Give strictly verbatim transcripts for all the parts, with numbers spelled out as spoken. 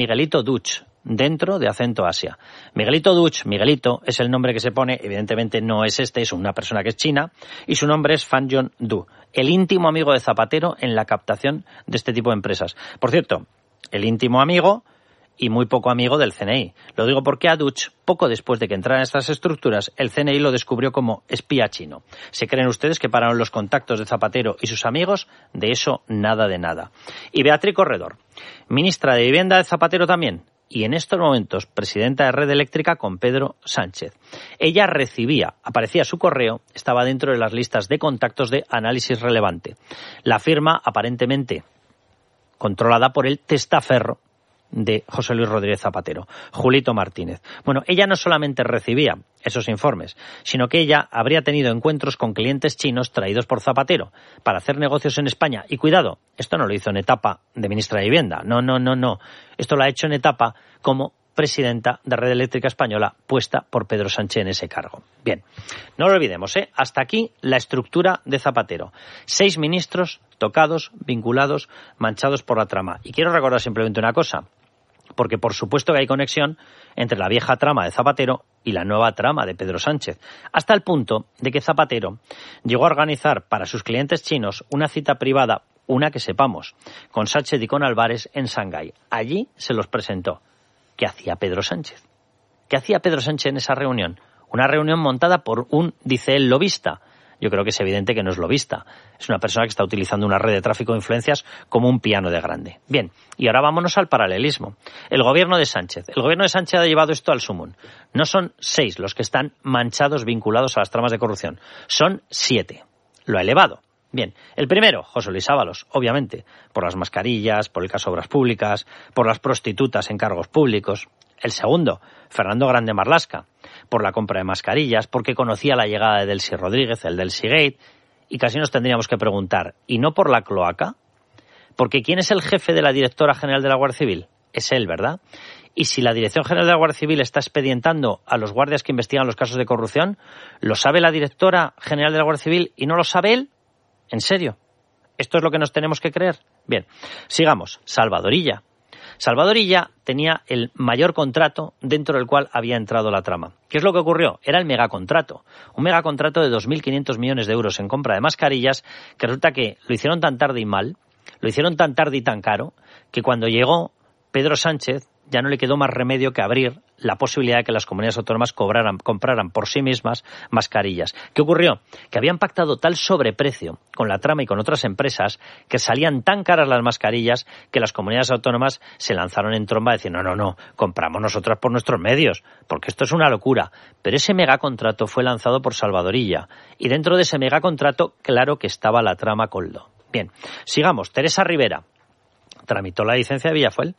Miguelito Duch, dentro de Acento Asia. Miguelito Duch, Miguelito, es el nombre que se pone, evidentemente no es este, es una persona que es china, y su nombre es Fan John Du, el íntimo amigo de Zapatero en la captación de este tipo de empresas. Por cierto, el íntimo amigo y muy poco amigo del C N I. Lo digo porque a Duch, poco después de que entraran estas estructuras, el C N I lo descubrió como espía chino. ¿Se creen ustedes que pararon los contactos de Zapatero y sus amigos? De eso nada de nada. Y Beatriz Corredor, ministra de Vivienda de Zapatero también, y en estos momentos presidenta de Red Eléctrica con Pedro Sánchez. Ella recibía, aparecía su correo, estaba dentro de las listas de contactos de Análisis Relevante. La firma, aparentemente controlada por el testaferro de José Luis Rodríguez Zapatero, Julito Martínez. Bueno, ella no solamente recibía esos informes, sino que ella habría tenido encuentros con clientes chinos traídos por Zapatero para hacer negocios en España. Y cuidado, esto no lo hizo en etapa de ministra de Vivienda. No, no, no, no. Esto lo ha hecho en etapa como presidenta de Red Eléctrica Española, puesta por Pedro Sánchez en ese cargo. Bien, no lo olvidemos, ¿eh? Hasta aquí la estructura de Zapatero. Seis ministros tocados, vinculados, manchados por la trama. Y quiero recordar simplemente una cosa, porque por supuesto que hay conexión entre la vieja trama de Zapatero y la nueva trama de Pedro Sánchez, hasta el punto de que Zapatero llegó a organizar para sus clientes chinos una cita privada, una que sepamos, con Sánchez y con Álvarez en Shanghái. Allí se los presentó. ¿Qué hacía Pedro Sánchez? ¿Qué hacía Pedro Sánchez en esa reunión? Una reunión montada por un, dice él, lobista. Yo creo que es evidente que no es lobista. Es una persona que está utilizando una red de tráfico de influencias como un piano de grande. Bien, y ahora vámonos al paralelismo. El gobierno de Sánchez. El gobierno de Sánchez ha llevado esto al sumum. No son seis los que están manchados, vinculados a las tramas de corrupción. Son siete. Lo ha elevado. Bien, el primero, José Luis Ábalos, obviamente, por las mascarillas, por el caso de Obras Públicas, por las prostitutas en cargos públicos. El segundo, Fernando Grande Marlaska, por la compra de mascarillas, porque conocía la llegada de Delcy Rodríguez, el Delcy Gate, y casi nos tendríamos que preguntar, ¿y no por la cloaca? Porque ¿quién es el jefe de la directora general de la Guardia Civil? Es él, ¿verdad? Y si la Dirección General de la Guardia Civil está expedientando a los guardias que investigan los casos de corrupción, ¿lo sabe la directora general de la Guardia Civil y no lo sabe él? ¿En serio? ¿Esto es lo que nos tenemos que creer? Bien, sigamos. Salvador Illa. Salvador Illa tenía el mayor contrato dentro del cual había entrado la trama. ¿Qué es lo que ocurrió? Era el megacontrato. Un megacontrato de dos mil quinientos millones de euros en compra de mascarillas, que resulta que lo hicieron tan tarde y mal, lo hicieron tan tarde y tan caro, que cuando llegó Pedro Sánchez ya no le quedó más remedio que abrir la posibilidad de que las comunidades autónomas cobraran, compraran por sí mismas mascarillas. ¿Qué ocurrió? Que habían pactado tal sobreprecio con la trama y con otras empresas que salían tan caras las mascarillas que las comunidades autónomas se lanzaron en tromba a decir no, no, no, compramos nosotras por nuestros medios, porque esto es una locura. Pero ese megacontrato fue lanzado por Salvador Illa y dentro de ese megacontrato, claro que estaba la trama Coldo. Bien, sigamos. Teresa Rivera tramitó la licencia de Villafuel.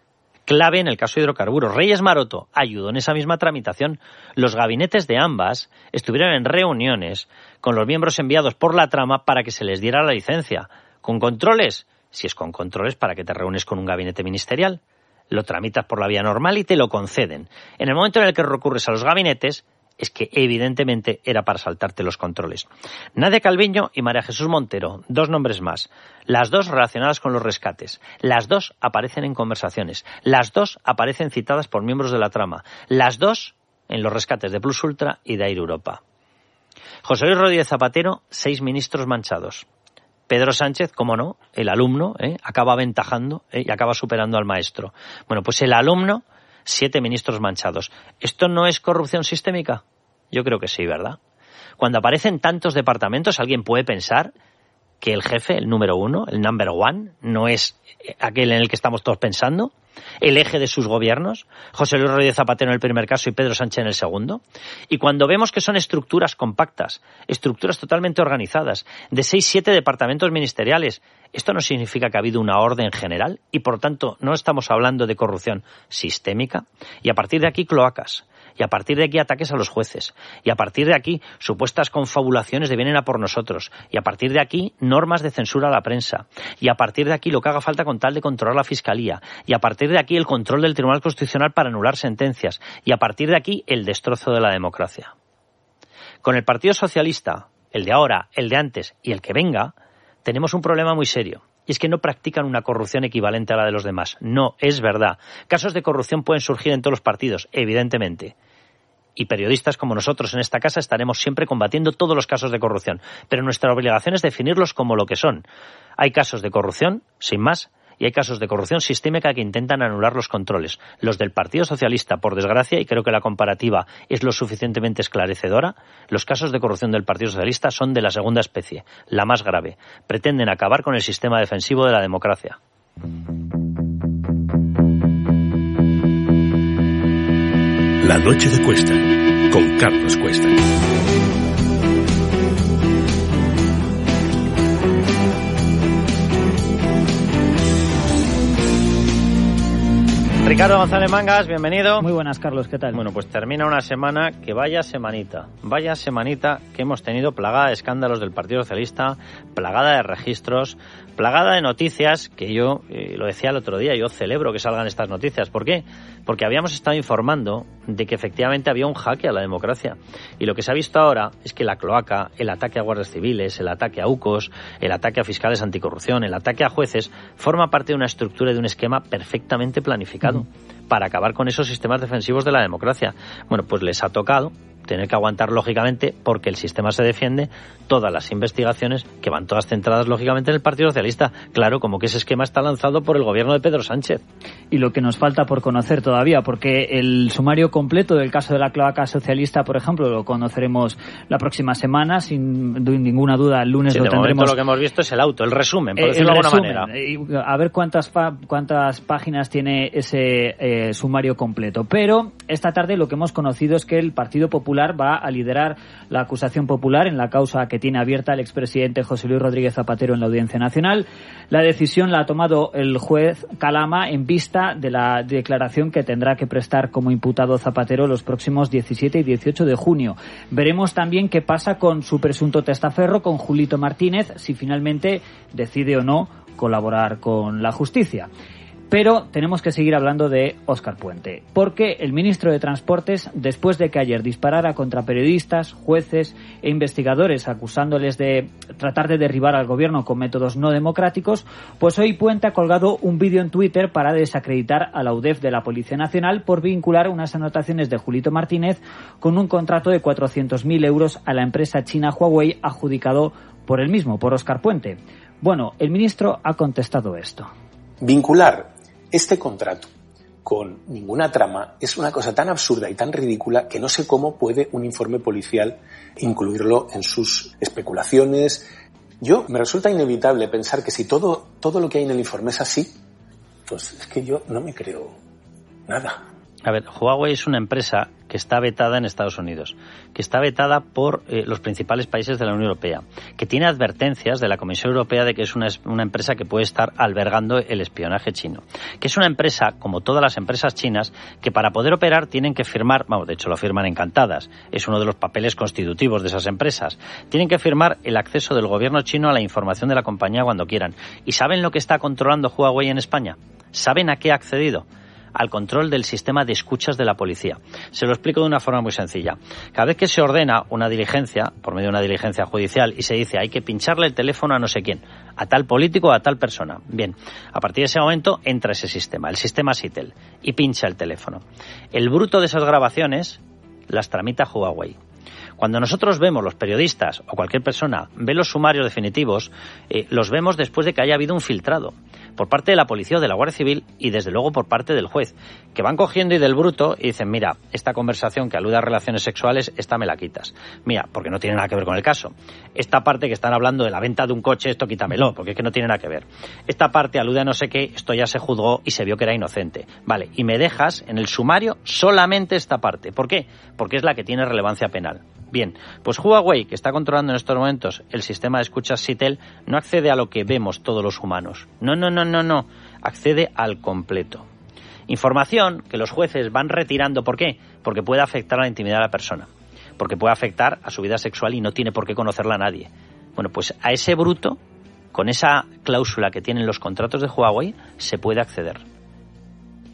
Clave en el caso de hidrocarburos. Reyes Maroto ayudó en esa misma tramitación. Los gabinetes de ambas estuvieron en reuniones con los miembros enviados por la trama para que se les diera la licencia. ¿Con controles? Si es con controles, ¿para qué te reúnes con un gabinete ministerial? Lo tramitas por la vía normal y te lo conceden. En el momento en el que recurres a los gabinetes, es que evidentemente era para saltarte los controles. Nadia Calviño y María Jesús Montero, dos nombres más. Las dos relacionadas con los rescates. Las dos aparecen en conversaciones. Las dos aparecen citadas por miembros de la trama. Las dos en los rescates de Plus Ultra y de Air Europa. José Luis Rodríguez Zapatero, seis ministros manchados. Pedro Sánchez, cómo no, el alumno, ¿eh? acaba aventajando ¿eh? y acaba superando al maestro. Bueno, pues el alumno, siete ministros manchados. ¿Esto no es corrupción sistémica? Yo creo que sí, ¿verdad? Cuando aparecen tantos departamentos, alguien puede pensar que el jefe, el número uno, el number one, no es aquel en el que estamos todos pensando, el eje de sus gobiernos, José Luis Rodríguez Zapatero en el primer caso y Pedro Sánchez en el segundo. Y cuando vemos que son estructuras compactas, estructuras totalmente organizadas, de seis, siete departamentos ministeriales, esto no significa que ha habido una orden general y, por tanto, no estamos hablando de corrupción sistémica. Y a partir de aquí, cloacas. Y a partir de aquí ataques a los jueces. Y a partir de aquí supuestas confabulaciones de vienen a por nosotros. Y a partir de aquí normas de censura a la prensa. Y a partir de aquí lo que haga falta con tal de controlar la Fiscalía. Y a partir de aquí el control del Tribunal Constitucional para anular sentencias. Y a partir de aquí el destrozo de la democracia. Con el Partido Socialista, el de ahora, el de antes y el que venga, tenemos un problema muy serio. Y es que no practican una corrupción equivalente a la de los demás. No, es verdad. Casos de corrupción pueden surgir en todos los partidos, evidentemente. Y periodistas como nosotros en esta casa estaremos siempre combatiendo todos los casos de corrupción. Pero nuestra obligación es definirlos como lo que son. Hay casos de corrupción, sin más, y hay casos de corrupción sistémica que intentan anular los controles. Los del Partido Socialista, por desgracia, y creo que la comparativa es lo suficientemente esclarecedora, los casos de corrupción del Partido Socialista son de la segunda especie, la más grave. Pretenden acabar con el sistema defensivo de la democracia. La noche de Cuesta, con Carlos Cuesta. Ricardo González Mangas, bienvenido. Muy buenas, Carlos, ¿qué tal? Bueno, pues termina una semana que vaya semanita, vaya semanita que hemos tenido plagada de escándalos del Partido Socialista, plagada de registros, plagada de noticias, que yo, eh, lo decía el otro día, yo celebro que salgan estas noticias. ¿Por qué? Porque habíamos estado informando de que efectivamente había un jaque a la democracia. Y lo que se ha visto ahora es que la cloaca, el ataque a guardias civiles, el ataque a U C Os, el ataque a fiscales anticorrupción, el ataque a jueces, forma parte de una estructura y de un esquema perfectamente planificado para acabar con esos sistemas defensivos de la democracia. Bueno, pues les ha tocado tener que aguantar, lógicamente, porque el sistema se defiende, todas las investigaciones que van todas centradas, lógicamente, en el Partido Socialista. Claro, como que ese esquema está lanzado por el gobierno de Pedro Sánchez. Y lo que nos falta por conocer todavía, porque el sumario completo del caso de la cloaca socialista, por ejemplo, lo conoceremos la próxima semana, sin ninguna duda, el lunes sí, lo de tendremos. Momento lo que hemos visto es el auto, el resumen, por eh, decirlo el de alguna resumen, manera. A ver cuántas, cuántas páginas tiene ese eh, sumario completo. Pero esta tarde lo que hemos conocido es que el Partido Popular va a liderar la acusación popular en la causa que tiene abierta el expresidente José Luis Rodríguez Zapatero en la Audiencia Nacional. La decisión la ha tomado el juez Calama en vista de la declaración que tendrá que prestar como imputado Zapatero los próximos diecisiete y dieciocho de junio. Veremos también qué pasa con su presunto testaferro, con Julito Martínez, si finalmente decide o no colaborar con la justicia. Pero tenemos que seguir hablando de Óscar Puente, porque el ministro de Transportes, después de que ayer disparara contra periodistas, jueces e investigadores acusándoles de tratar de derribar al gobierno con métodos no democráticos, pues hoy Puente ha colgado un vídeo en Twitter para desacreditar a la U D E F de la Policía Nacional por vincular unas anotaciones de Julito Martínez con un contrato de cuatrocientos mil euros a la empresa china Huawei adjudicado por él mismo, por Óscar Puente. Bueno, el ministro ha contestado esto. Vincular este contrato con ninguna trama es una cosa tan absurda y tan ridícula que no sé cómo puede un informe policial incluirlo en sus especulaciones. Yo me resulta inevitable pensar que si todo, todo lo que hay en el informe es así, pues es que yo no me creo nada. A ver, Huawei es una empresa que está vetada en Estados Unidos, que está vetada por eh, los principales países de la Unión Europea, que tiene advertencias de la Comisión Europea de que es una, una empresa que puede estar albergando el espionaje chino, que es una empresa, como todas las empresas chinas, que para poder operar tienen que firmar, vamos, de hecho lo firman encantadas, es uno de los papeles constitutivos de esas empresas, tienen que firmar el acceso del gobierno chino a la información de la compañía cuando quieran. ¿Y saben lo que está controlando Huawei en España? ¿Saben a qué ha accedido? Al control del sistema de escuchas de la policía. Se lo explico de una forma muy sencilla. Cada vez que se ordena una diligencia, por medio de una diligencia judicial, y se dice hay que pincharle el teléfono a no sé quién, a tal político o a tal persona. Bien, a partir de ese momento entra ese sistema, el sistema SITEL, y pincha el teléfono. El bruto de esas grabaciones las tramita Huawei. Cuando nosotros vemos, los periodistas o cualquier persona ve los sumarios definitivos, eh, los vemos después de que haya habido un filtrado por parte de la policía o de la Guardia Civil y desde luego por parte del juez, que van cogiendo y del bruto y dicen, mira, esta conversación que alude a relaciones sexuales, esta me la quitas. Mira, porque no tiene nada que ver con el caso. Esta parte que están hablando de la venta de un coche, esto quítamelo, porque es que no tiene nada que ver. Esta parte alude a no sé qué, esto ya se juzgó y se vio que era inocente. Vale, y me dejas en el sumario solamente esta parte. ¿Por qué? Porque es la que tiene relevancia penal. Bien, pues Huawei, que está controlando en estos momentos el sistema de escuchas SITEL, no accede a lo que vemos todos los humanos. No, no, no, no, no. Accede al completo. Información que los jueces van retirando. ¿Por qué? Porque puede afectar a la intimidad de la persona. Porque puede afectar a su vida sexual y no tiene por qué conocerla a nadie. Bueno, pues a ese bruto, con esa cláusula que tienen los contratos de Huawei, se puede acceder.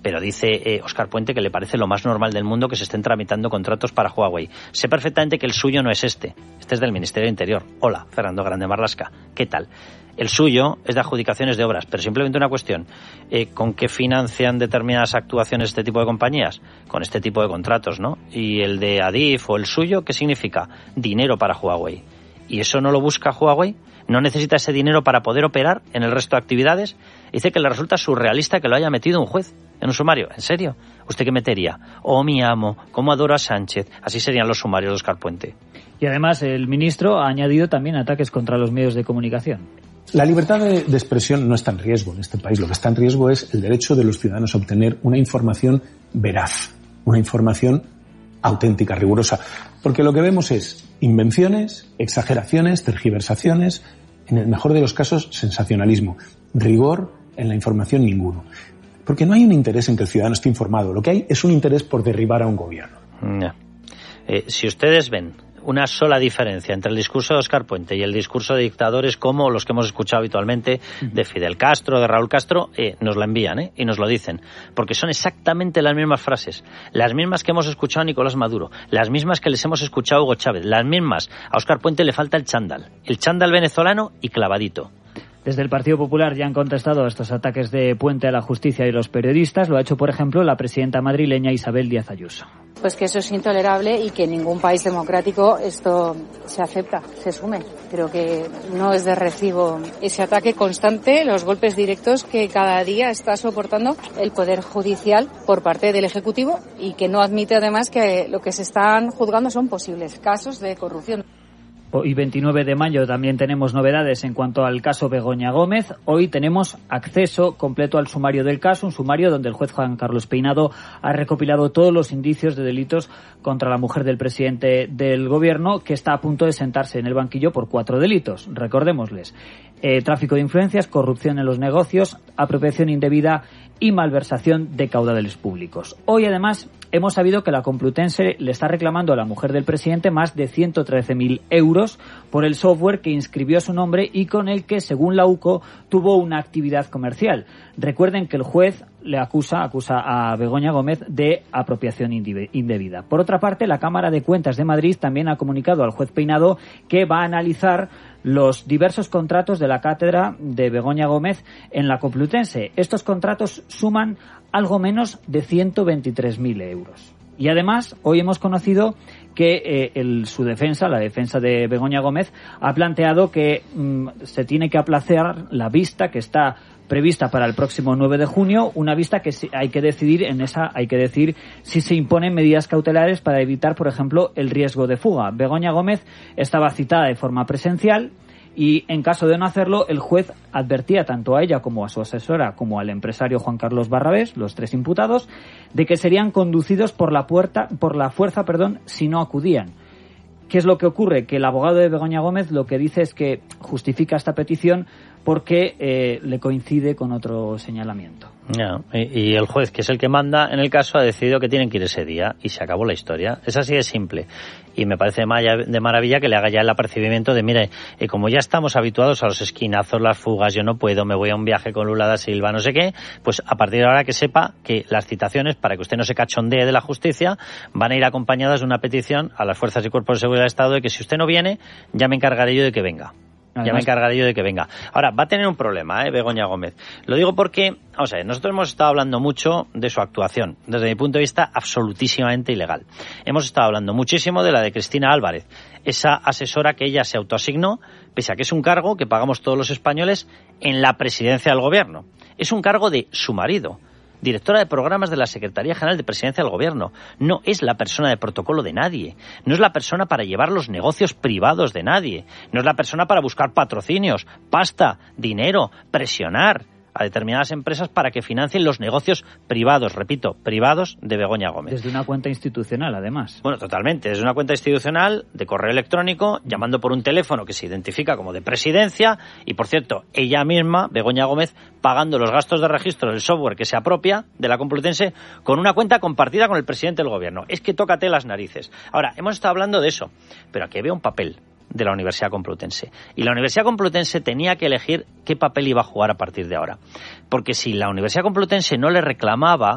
pero dice eh, Óscar Puente que le parece lo más normal del mundo que se estén tramitando contratos para Huawei. Sé perfectamente que el suyo no es este, este es del Ministerio de Interior. Hola, Fernando Grande Marlasca, ¿qué tal? El suyo es de adjudicaciones de obras, pero simplemente una cuestión. Eh, ¿Con qué financian determinadas actuaciones este tipo de compañías? Con este tipo de contratos, ¿no? Y el de Adif o el suyo, ¿qué significa? Dinero para Huawei. ¿Y eso no lo busca Huawei? ¿No necesita ese dinero para poder operar en el resto de actividades? Dice que le resulta surrealista que lo haya metido un juez en un sumario. ¿En serio? ¿Usted qué metería? Oh, mi amo, cómo adoro a Sánchez. Así serían los sumarios de Óscar Puente. Y además el ministro ha añadido también ataques contra los medios de comunicación. La libertad de, de expresión no está en riesgo en este país. Lo que está en riesgo es el derecho de los ciudadanos a obtener una información veraz, una información auténtica, rigurosa. Porque lo que vemos es invenciones, exageraciones, tergiversaciones, en el mejor de los casos, sensacionalismo. Rigor en la información ninguno. Porque no hay un interés en que el ciudadano esté informado. Lo que hay es un interés por derribar a un gobierno. No. Eh, si ustedes ven una sola diferencia entre el discurso de Óscar Puente y el discurso de dictadores como los que hemos escuchado habitualmente de Fidel Castro, de Raúl Castro, eh, nos la envían ¿eh? y nos lo dicen, porque son exactamente las mismas frases, las mismas que hemos escuchado a Nicolás Maduro, las mismas que les hemos escuchado a Hugo Chávez, las mismas. A Óscar Puente le falta el chándal, el chándal venezolano y clavadito. Desde el Partido Popular ya han contestado a estos ataques de Puente a la justicia y los periodistas. Lo ha hecho, por ejemplo, la presidenta madrileña Isabel Díaz Ayuso. Pues que eso es intolerable y que en ningún país democrático esto se acepta, se asume. Creo que no es de recibo ese ataque constante, los golpes directos que cada día está soportando el Poder Judicial por parte del Ejecutivo y que no admite además que lo que se están juzgando son posibles casos de corrupción. Hoy, veintinueve de mayo, también tenemos novedades en cuanto al caso Begoña Gómez. Hoy tenemos acceso completo al sumario del caso, un sumario donde el juez Juan Carlos Peinado ha recopilado todos los indicios de delitos contra la mujer del presidente del Gobierno, que está a punto de sentarse en el banquillo por cuatro delitos. Recordémosles: eh, tráfico de influencias, corrupción en los negocios, apropiación indebida y malversación de caudales públicos. Hoy, además, hemos sabido que la Complutense le está reclamando a la mujer del presidente más de ciento trece mil euros por el software que inscribió su nombre y con el que, según la U C O, tuvo una actividad comercial. Recuerden que el juez le acusa, acusa a Begoña Gómez de apropiación indebida. Por otra parte, la Cámara de Cuentas de Madrid también ha comunicado al juez Peinado que va a analizar los diversos contratos de la cátedra de Begoña Gómez en la Complutense. Estos contratos suman algo menos de ciento veintitrés mil euros. Y además, hoy hemos conocido que eh, el, su defensa, la defensa de Begoña Gómez, ha planteado que mm, se tiene que aplazar la vista que está prevista para el próximo nueve de junio, una vista que hay que decidir en esa hay que decir si se imponen medidas cautelares para evitar, por ejemplo, el riesgo de fuga. Begoña Gómez estaba citada de forma presencial y, en caso de no hacerlo, el juez advertía tanto a ella como a su asesora como al empresario Juan Carlos Barrabés, los tres imputados, de que serían conducidos por la puerta, por la fuerza, perdón, si no acudían. ¿Qué es lo que ocurre? Que el abogado de Begoña Gómez lo que dice es que justifica esta petición porque eh, le coincide con otro señalamiento. No, y, y el juez, que es el que manda en el caso, ha decidido que tienen que ir ese día y se acabó la historia. Es así de simple. Y me parece de maravilla que le haga ya el apercibimiento de, mire, eh, como ya estamos habituados a los esquinazos, las fugas, yo no puedo, me voy a un viaje con Lula da Silva, no sé qué, pues a partir de ahora que sepa que las citaciones, para que usted no se cachondee de la justicia, van a ir acompañadas de una petición a las fuerzas y cuerpos de seguridad del Estado de que si usted no viene, ya me encargaré yo de que venga. Además, ya me encargaré yo de que venga. Ahora, va a tener un problema, ¿eh, Begoña Gómez? Lo digo porque, vamos a ver, nosotros hemos estado hablando mucho de su actuación, desde mi punto de vista, absolutísimamente ilegal. Hemos estado hablando muchísimo de la de Cristina Álvarez, esa asesora que ella se autoasignó, pese a que es un cargo que pagamos todos los españoles en la presidencia del Gobierno. Es un cargo de su marido, directora de programas de la Secretaría General de Presidencia del Gobierno. No es la persona de protocolo de nadie. No es la persona para llevar los negocios privados de nadie. No es la persona para buscar patrocinios, pasta, dinero, presionar a determinadas empresas para que financien los negocios privados, repito, privados de Begoña Gómez. Desde una cuenta institucional, además. Bueno, totalmente. Desde una cuenta institucional, de correo electrónico, llamando por un teléfono que se identifica como de presidencia y, por cierto, ella misma, Begoña Gómez, pagando los gastos de registro del software que se apropia de la Complutense con una cuenta compartida con el presidente del Gobierno. Es que tócate las narices. Ahora, hemos estado hablando de eso, pero aquí veo un papel de la Universidad Complutense. Y la Universidad Complutense tenía que elegir qué papel iba a jugar a partir de ahora. Porque si la Universidad Complutense no le reclamaba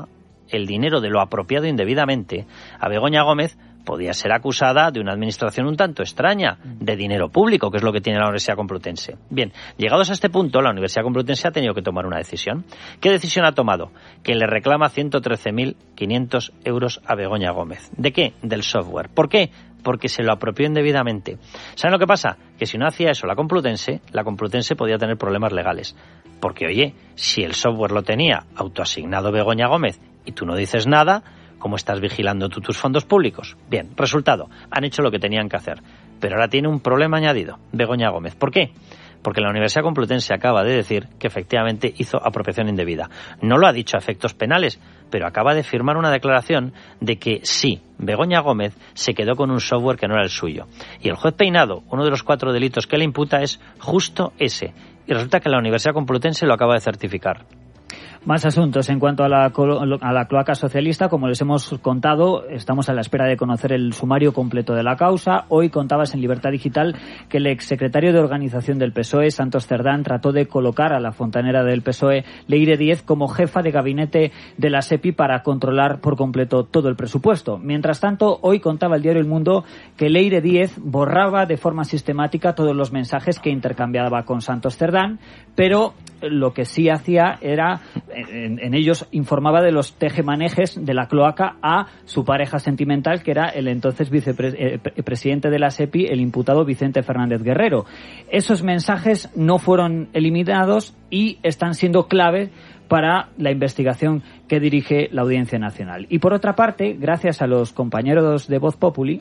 el dinero de lo apropiado indebidamente, a Begoña Gómez podía ser acusada de una administración un tanto extraña, de dinero público, que es lo que tiene la Universidad Complutense. Bien, llegados a este punto, la Universidad Complutense ha tenido que tomar una decisión. ¿Qué decisión ha tomado? Que le reclama ciento trece mil quinientos euros a Begoña Gómez. ¿De qué? Del software. ¿Por qué? Porque se lo apropió indebidamente. ¿Saben lo que pasa? Que si no hacía eso la Complutense, la Complutense podía tener problemas legales. Porque, oye, si el software lo tenía autoasignado Begoña Gómez y tú no dices nada, ¿cómo estás vigilando tú tus fondos públicos? Bien, resultado, han hecho lo que tenían que hacer. Pero ahora tiene un problema añadido, Begoña Gómez. ¿Por qué? Porque la Universidad Complutense acaba de decir que efectivamente hizo apropiación indebida. No lo ha dicho a efectos penales, pero acaba de firmar una declaración de que sí, Begoña Gómez se quedó con un software que no era el suyo. Y el juez Peinado, uno de los cuatro delitos que le imputa es justo ese. Y resulta que la Universidad Complutense lo acaba de certificar. Más asuntos en cuanto a la, a la cloaca socialista. Como les hemos contado, estamos a la espera de conocer el sumario completo de la causa. Hoy contabas en Libertad Digital que el exsecretario de Organización del P S O E, Santos Cerdán, trató de colocar a la fontanera del P S O E, Leire Díez, como jefa de gabinete de la SEPI para controlar por completo todo el presupuesto. Mientras tanto, hoy contaba el diario El Mundo que Leire Díez borraba de forma sistemática todos los mensajes que intercambiaba con Santos Cerdán, pero lo que sí hacía era, en, en ellos informaba de los tejemanejes de la cloaca a su pareja sentimental, que era el entonces vicepresidente de la SEPI, el imputado Vicente Fernández Guerrero. Esos mensajes no fueron eliminados y están siendo clave para la investigación que dirige la Audiencia Nacional. Y por otra parte, gracias a los compañeros de Voz Populi,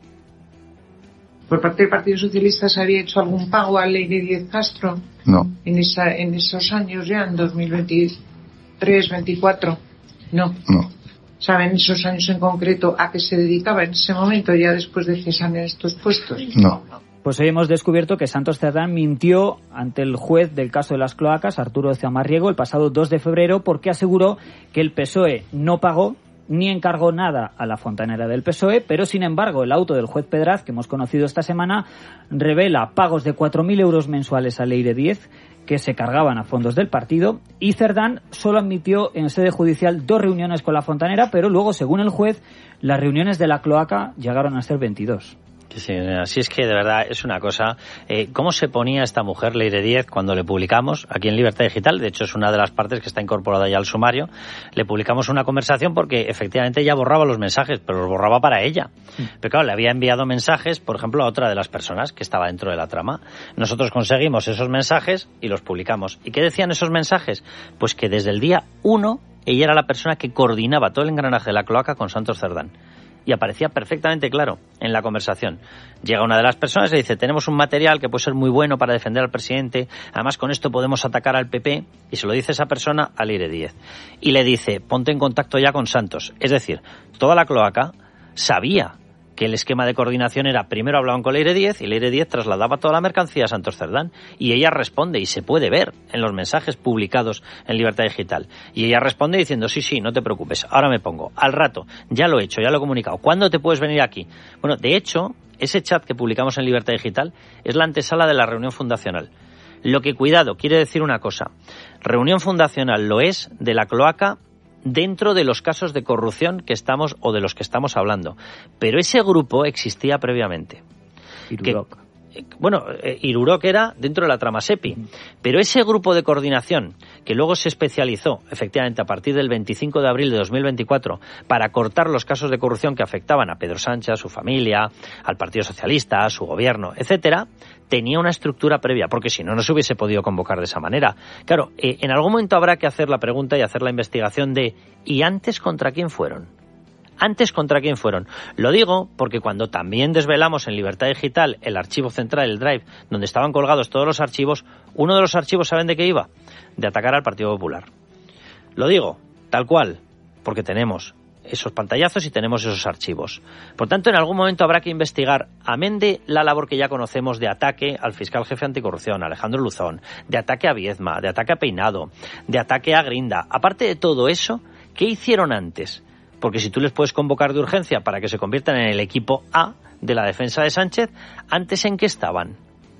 ¿por parte del Partido Socialista se había hecho algún pago a Leire Díez Castro? No. En, esa, en esos años ya, en dos mil veintitrés, veinticuatro. No. No. ¿Saben esos años en concreto a qué se dedicaba en ese momento, ya después de cesar en estos puestos? No. Pues hoy hemos descubierto que Santos Cerdán mintió ante el juez del caso de las cloacas, Arturo Zamarriego, el pasado dos de febrero, porque aseguró que el P S O E no pagó ni encargó nada a la fontanera del P S O E, pero sin embargo el auto del juez Pedraz, que hemos conocido esta semana, revela pagos de cuatro mil euros mensuales a Leire Díez, que se cargaban a fondos del partido, y Cerdán solo admitió en sede judicial dos reuniones con la fontanera, pero luego, según el juez, las reuniones de la cloaca llegaron a ser veintidós. Sí, así es que de verdad es una cosa. Eh, ¿Cómo se ponía esta mujer, Leire Díez, cuando le publicamos aquí en Libertad Digital? De hecho, es una de las partes que está incorporada ya al sumario. Le publicamos una conversación porque efectivamente ella borraba los mensajes, pero los borraba para ella. Sí. Pero claro, le había enviado mensajes, por ejemplo, a otra de las personas que estaba dentro de la trama. Nosotros conseguimos esos mensajes y los publicamos. ¿Y qué decían esos mensajes? Pues que desde el día uno ella era la persona que coordinaba todo el engranaje de la cloaca con Santos Cerdán. Y aparecía perfectamente claro en la conversación. Llega una de las personas y dice: tenemos un material que puede ser muy bueno para defender al presidente, además con esto podemos atacar al P P, y se lo dice esa persona a Leire Díez. Y le dice: ponte en contacto ya con Santos. Es decir, toda la cloaca sabía que el esquema de coordinación era: primero hablaban con Leire Díez y Leire Díez trasladaba toda la mercancía a Santos Cerdán, y ella responde, y se puede ver en los mensajes publicados en Libertad Digital, y ella responde diciendo: sí, sí, no te preocupes, ahora me pongo, al rato, ya lo he hecho, ya lo he comunicado, ¿cuándo te puedes venir aquí? Bueno, de hecho, ese chat que publicamos en Libertad Digital es la antesala de la reunión fundacional. Lo que, cuidado, quiere decir una cosa: reunión fundacional lo es de la cloaca dentro de los casos de corrupción que estamos o de los que estamos hablando. Pero ese grupo existía previamente. Iruroc. Que, bueno, eh, Iruroc era dentro de la trama SEPI. Uh-huh. Pero ese grupo de coordinación, que luego se especializó, efectivamente, a partir del veinticinco de abril de dos mil veinticuatro, para cortar los casos de corrupción que afectaban a Pedro Sánchez, a su familia, al Partido Socialista, a su gobierno, etcétera, tenía una estructura previa, porque si no, no se hubiese podido convocar de esa manera. Claro, eh, en algún momento habrá que hacer la pregunta y hacer la investigación de ¿y antes contra quién fueron? ¿Antes contra quién fueron? Lo digo porque cuando también desvelamos en Libertad Digital el archivo central, el Drive, donde estaban colgados todos los archivos, uno de los archivos, ¿saben de qué iba? De atacar al Partido Popular. Lo digo, tal cual, porque tenemos esos pantallazos y tenemos esos archivos. Por tanto, en algún momento habrá que investigar, amén de la labor que ya conocemos de ataque al fiscal jefe anticorrupción, Alejandro Luzón, de ataque a Viezma, de ataque a Peinado, de ataque a Grinda. Aparte de todo eso, ¿qué hicieron antes? Porque si tú les puedes convocar de urgencia para que se conviertan en el equipo A de la defensa de Sánchez, ¿antes en qué estaban?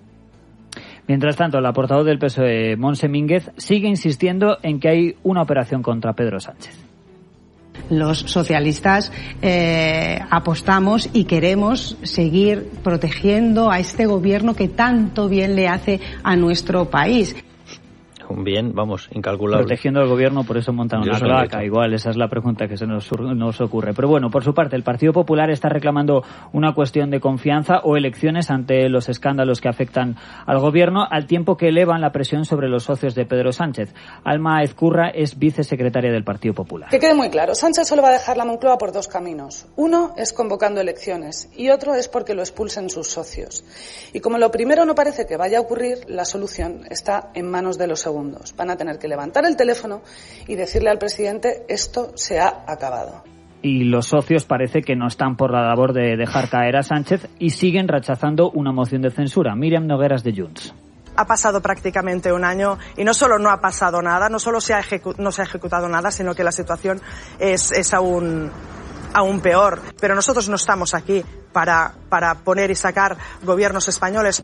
Mientras tanto, la portavoz del P S O E, Montse Mínguez, sigue insistiendo en que hay una operación contra Pedro Sánchez. Los socialistas eh, apostamos y queremos seguir protegiendo a este gobierno que tanto bien le hace a nuestro país. Un bien, vamos, incalculable. Protegiendo al gobierno, por eso montan una placa. Igual, esa es la pregunta que se nos, nos ocurre. Pero bueno, por su parte, el Partido Popular está reclamando una cuestión de confianza o elecciones ante los escándalos que afectan al gobierno, al tiempo que elevan la presión sobre los socios de Pedro Sánchez. Alma Ezcurra es vicesecretaria del Partido Popular. Que quede muy claro, Sánchez solo va a dejar la Moncloa por dos caminos. Uno es convocando elecciones y otro es porque lo expulsen sus socios. Y como lo primero no parece que vaya a ocurrir, la solución está en manos de los segundos. Van a tener que levantar el teléfono y decirle al presidente: esto se ha acabado. Y los socios parece que no están por la labor de dejar caer a Sánchez y siguen rechazando una moción de censura. Míriam Nogueras, de Junts. Ha pasado prácticamente un año y no solo no ha pasado nada, no solo se ha ejecu- no se ha ejecutado nada, sino que la situación es, es aún, aún peor. Pero nosotros no estamos aquí para, para poner y sacar gobiernos españoles.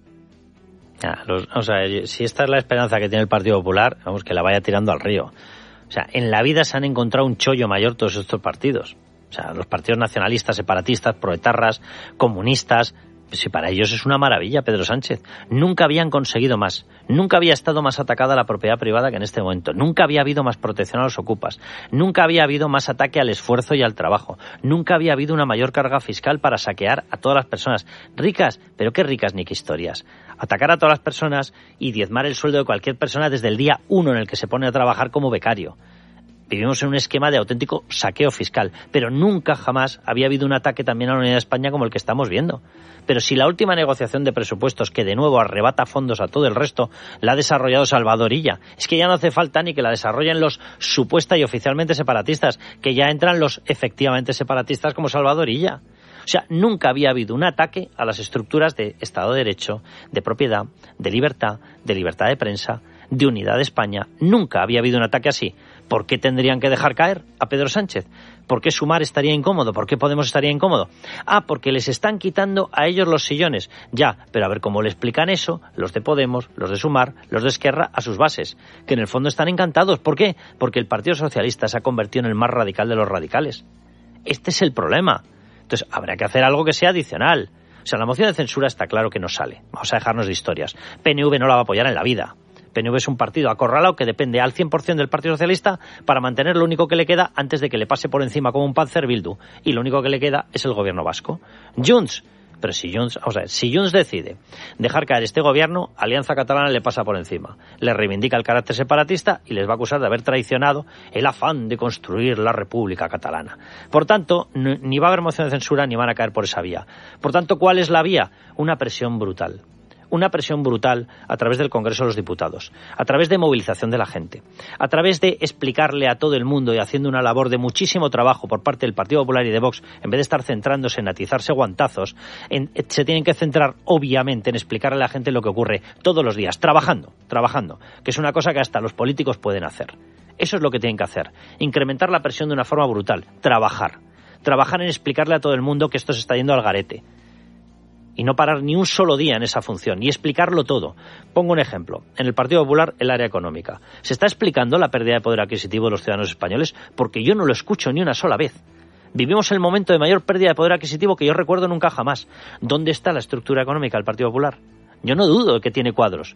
Ah, los, o sea, si esta es la esperanza que tiene el Partido Popular, vamos, que la vaya tirando al río. O sea, en la vida se han encontrado un chollo mayor todos estos partidos. O sea, los partidos nacionalistas, separatistas, proetarras, comunistas. Si para ellos es una maravilla Pedro Sánchez. Nunca habían conseguido más. Nunca había estado más atacada la propiedad privada que en este momento. Nunca había habido más protección a los ocupas. Nunca había habido más ataque al esfuerzo y al trabajo. Nunca había habido una mayor carga fiscal para saquear a todas las personas. Ricas, pero qué ricas ni qué historias. Atacar a todas las personas y diezmar el sueldo de cualquier persona desde el día uno en el que se pone a trabajar como becario. Vivimos en un esquema de auténtico saqueo fiscal, pero nunca jamás había habido un ataque también a la unidad de España como el que estamos viendo. Pero si la última negociación de presupuestos, que de nuevo arrebata fondos a todo el resto, la ha desarrollado Salvador Illa, es que ya no hace falta ni que la desarrollen los supuesta y oficialmente separatistas, que ya entran los efectivamente separatistas como Salvador Illa. O sea, nunca había habido un ataque a las estructuras de Estado de Derecho, de propiedad, de libertad, de libertad de prensa, de unidad de España. Nunca había habido un ataque así. ¿Por qué tendrían que dejar caer a Pedro Sánchez? ¿Por qué Sumar estaría incómodo? ¿Por qué Podemos estaría incómodo? Ah, porque les están quitando a ellos los sillones. Ya, pero a ver cómo le explican eso los de Podemos, los de Sumar, los de Esquerra a sus bases, que en el fondo están encantados. ¿Por qué? Porque el Partido Socialista se ha convertido en el más radical de los radicales. Este es el problema. Entonces, habrá que hacer algo que sea adicional. O sea, la moción de censura está claro que no sale. Vamos a dejarnos de historias. P N V no la va a apoyar en la vida. P N V es un partido acorralado que depende al cien por ciento del Partido Socialista para mantener lo único que le queda antes de que le pase por encima como un Panzer Bildu. Y lo único que le queda es el gobierno vasco. Junts. Pero si Junts, o sea, si Junts decide dejar caer este gobierno, Alianza Catalana le pasa por encima. Le reivindica el carácter separatista y les va a acusar de haber traicionado el afán de construir la República Catalana. Por tanto, ni va a haber moción de censura ni van a caer por esa vía. Por tanto, ¿cuál es la vía? Una presión brutal. Una presión brutal a través del Congreso de los Diputados, a través de movilización de la gente, a través de explicarle a todo el mundo y haciendo una labor de muchísimo trabajo por parte del Partido Popular y de Vox, en vez de estar centrándose en atizarse guantazos, en, se tienen que centrar obviamente en explicarle a la gente lo que ocurre todos los días, trabajando, trabajando, que es una cosa que hasta los políticos pueden hacer. Eso es lo que tienen que hacer, incrementar la presión de una forma brutal, trabajar, trabajar en explicarle a todo el mundo que esto se está yendo al garete. Y no parar ni un solo día en esa función, y explicarlo todo. Pongo un ejemplo. En el Partido Popular, el área económica. ¿Se está explicando la pérdida de poder adquisitivo de los ciudadanos españoles? Porque yo no lo escucho ni una sola vez. Vivimos el momento de mayor pérdida de poder adquisitivo que yo recuerdo nunca jamás. ¿Dónde está la estructura económica del Partido Popular? Yo no dudo de que tiene cuadros.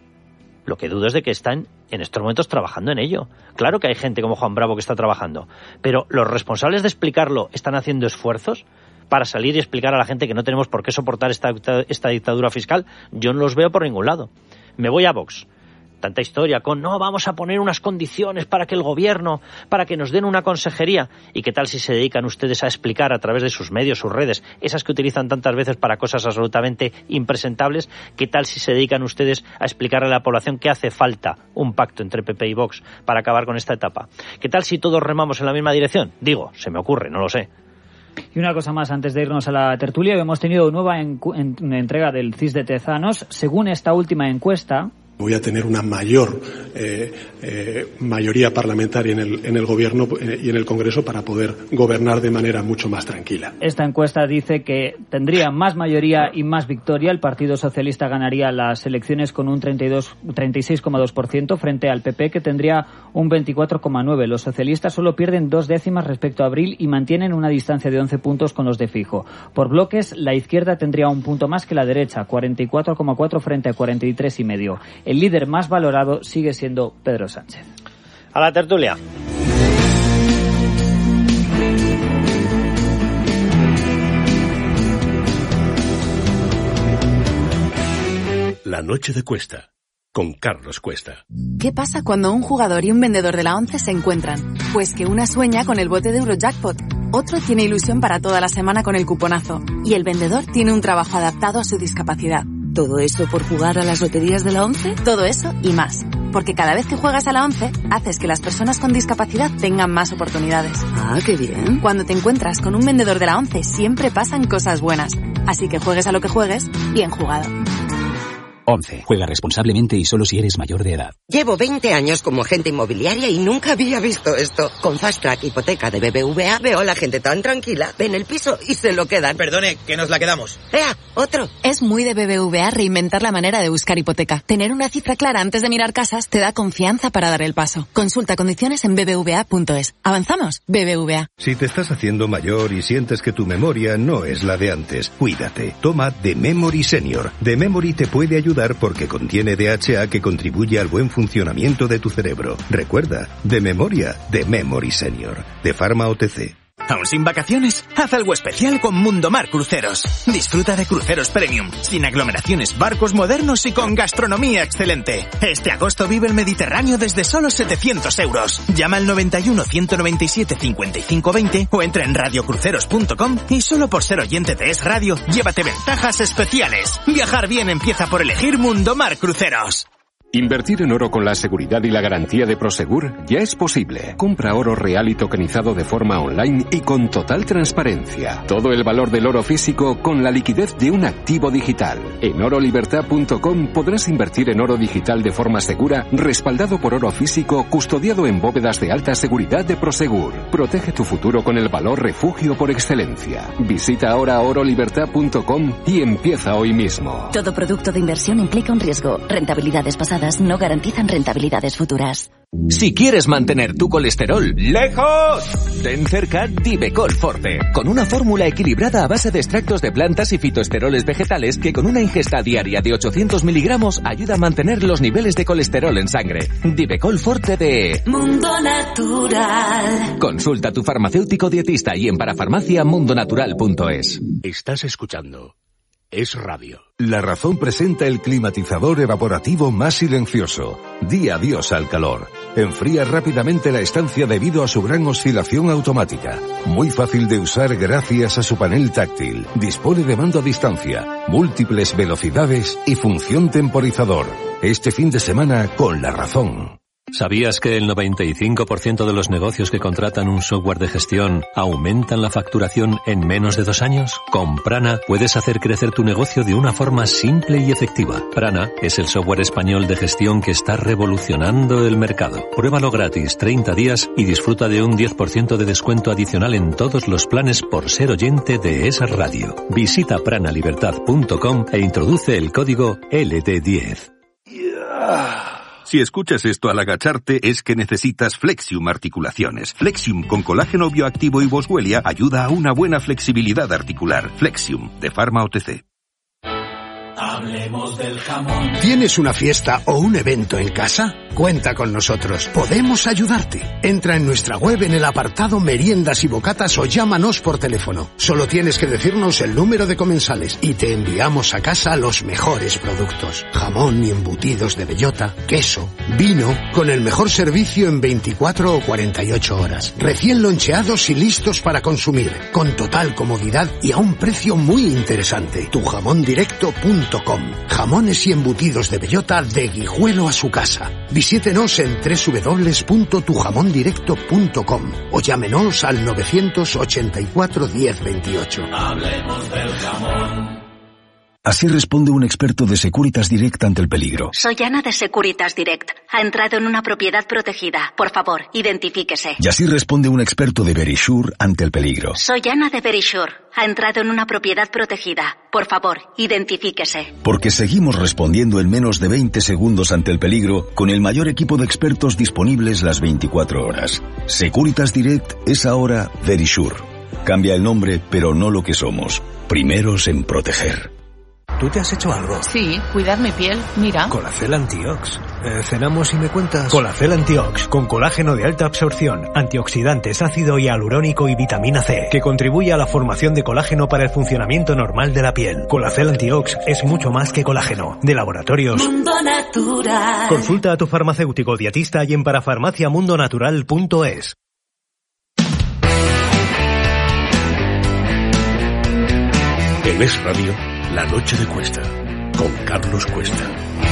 Lo que dudo es de que están en estos momentos trabajando en ello. Claro que hay gente como Juan Bravo que está trabajando. Pero los responsables de explicarlo están haciendo esfuerzos para salir y explicar a la gente que no tenemos por qué soportar esta, esta dictadura fiscal. Yo no los veo por ningún lado. Me voy a Vox. Tanta historia con, no, vamos a poner unas condiciones para que el gobierno, para que nos den una consejería. ¿Y qué tal si se dedican ustedes a explicar a través de sus medios, sus redes, esas que utilizan tantas veces para cosas absolutamente impresentables? ¿Qué tal si se dedican ustedes a explicarle a la población que hace falta un pacto entre P P y Vox para acabar con esta etapa? ¿Qué tal si todos remamos en la misma dirección? Digo, se me ocurre, no lo sé. Y una cosa más antes de irnos a la tertulia, hemos tenido nueva en, en, en entrega del C I S de Tezanos. Según esta última encuesta, Voy a tener una mayor eh, eh, mayoría parlamentaria en el, en el Gobierno eh, y en el Congreso para poder gobernar de manera mucho más tranquila. Esta encuesta dice que tendría más mayoría y más victoria. El Partido Socialista ganaría las elecciones con un treinta y dos, treinta y seis coma dos por ciento frente al P P, que tendría un veinticuatro coma nueve por ciento. Los socialistas solo pierden dos décimas respecto a abril y mantienen una distancia de once puntos con los de Fijo. Por bloques, la izquierda tendría un punto más que la derecha, cuarenta y cuatro coma cuatro frente a cuarenta y tres coma cinco. El líder más valorado sigue siendo Pedro Sánchez. A la tertulia. La noche de Cuesta, con Carlos Cuesta. ¿Qué pasa cuando un jugador y un vendedor de la ONCE se encuentran? Pues que una sueña con el bote de Eurojackpot, otro tiene ilusión para toda la semana con el cuponazo y el vendedor tiene un trabajo adaptado a su discapacidad. ¿Todo eso por jugar a las loterías de la ONCE? Todo eso y más. Porque cada vez que juegas a la ONCE, haces que las personas con discapacidad tengan más oportunidades. Ah, qué bien. Cuando te encuentras con un vendedor de la ONCE, siempre pasan cosas buenas. Así que juegues a lo que juegues, bien jugado. ONCE. Juega responsablemente y solo si eres mayor de edad. Llevo veinte años como agente inmobiliaria y nunca había visto esto. Con Fast Track Hipoteca de B B V A veo a la gente tan tranquila, ven el piso y se lo quedan. Perdone, que nos la quedamos. ¡Ea, otro! Es muy de B B V A reinventar la manera de buscar hipoteca. Tener una cifra clara antes de mirar casas te da confianza para dar el paso. Consulta condiciones en b b v a punto es. ¿Avanzamos? B B V A. Si te estás haciendo mayor y sientes que tu memoria no es la de antes, cuídate. Toma The Memory Senior. The Memory te puede ayudar porque contiene D H A que contribuye al buen funcionamiento de tu cerebro. Recuerda, de memoria, The Memory Senior, de Pharma O T C. ¿Aún sin vacaciones? Haz algo especial con Mundomar Cruceros. Disfruta de cruceros premium, sin aglomeraciones, barcos modernos y con gastronomía excelente. Este agosto vive el Mediterráneo desde solo setecientos euros. Llama al noventa y uno, ciento noventa y siete, cincuenta y cinco veinte o entra en radio cruceros punto com y solo por ser oyente de Es Radio, llévate ventajas especiales. Viajar bien empieza por elegir Mundomar Cruceros. Invertir en oro con la seguridad y la garantía de Prosegur ya es posible. Compra oro real y tokenizado de forma online y con total transparencia. Todo el valor del oro físico con la liquidez de un activo digital. En oro libertad punto com podrás invertir en oro digital de forma segura, respaldado por oro físico, custodiado en bóvedas de alta seguridad de Prosegur. Protege tu futuro con el valor refugio por excelencia. Visita ahora oro libertad punto com y empieza hoy mismo. Todo producto de inversión implica un riesgo. Rentabilidades pasadas no garantizan rentabilidades futuras. Si quieres mantener tu colesterol lejos, ten cerca Divecol Forte, con una fórmula equilibrada a base de extractos de plantas y fitoesteroles vegetales que con una ingesta diaria de ochocientos miligramos ayuda a mantener los niveles de colesterol en sangre. Divecol Forte de Mundo Natural. Consulta a tu farmacéutico dietista y en parafarmacia mundonatural punto es. Estás escuchando Es Radio. La Razón presenta el climatizador evaporativo más silencioso. Di adiós al calor. Enfría rápidamente la estancia debido a su gran oscilación automática. Muy fácil de usar gracias a su panel táctil. Dispone de mando a distancia, múltiples velocidades y función temporizador. Este fin de semana con La Razón. ¿Sabías que el noventa y cinco por ciento de los negocios que contratan un software de gestión aumentan la facturación en menos de dos años? Con Prana puedes hacer crecer tu negocio de una forma simple y efectiva. Prana es el software español de gestión que está revolucionando el mercado. Pruébalo gratis treinta días y disfruta de un diez por ciento de descuento adicional en todos los planes por ser oyente de esa radio. Visita prana libertad punto com e introduce el código L D diez. Yeah. Si escuchas esto al agacharte es que necesitas Flexium Articulaciones. Flexium con colágeno bioactivo y boswellia ayuda a una buena flexibilidad articular. Flexium, de Pharma O T C. Hablemos del jamón. ¿Tienes una fiesta o un evento en casa? Cuenta con nosotros. Podemos ayudarte. Entra en nuestra web en el apartado Meriendas y Bocatas o llámanos por teléfono. Solo tienes que decirnos el número de comensales y te enviamos a casa los mejores productos. Jamón y embutidos de bellota, queso, vino, con el mejor servicio en veinticuatro o cuarenta y ocho horas. Recién loncheados y listos para consumir. Con total comodidad y a un precio muy interesante. tu jamón directo punto com. Jamones y embutidos de bellota de Guijuelo a su casa. Visítenos en doble u doble u doble u punto tu jamón directo punto com o llámenos al novecientos ochenta y cuatro diez veintiocho. Hablemos del jamón. Así responde un experto de Securitas Direct ante el peligro. Soy Ana de Securitas Direct. Ha entrado en una propiedad protegida. Por favor, identifíquese. Y así responde un experto de Verisure ante el peligro. Soy Ana de Verisure. Ha entrado en una propiedad protegida. Por favor, identifíquese. Porque seguimos respondiendo en menos de veinte segundos ante el peligro con el mayor equipo de expertos disponibles las veinticuatro horas. Securitas Direct es ahora Verisure. Cambia el nombre, pero no lo que somos. Primeros en proteger. ¿Tú te has hecho algo? Sí, cuidar mi piel, mira. Colacel Antiox. Eh, cenamos y me cuentas. Colacel Antiox, con colágeno de alta absorción, antioxidantes, ácido hialurónico y vitamina C, que contribuye a la formación de colágeno para el funcionamiento normal de la piel. Colacel Antiox es mucho más que colágeno. De laboratorios Mundo Natural. Consulta a tu farmacéutico dietista y en parafarmaciamundonatural punto es. En Es Radio, La Noche de Cuesta, con Carlos Cuesta.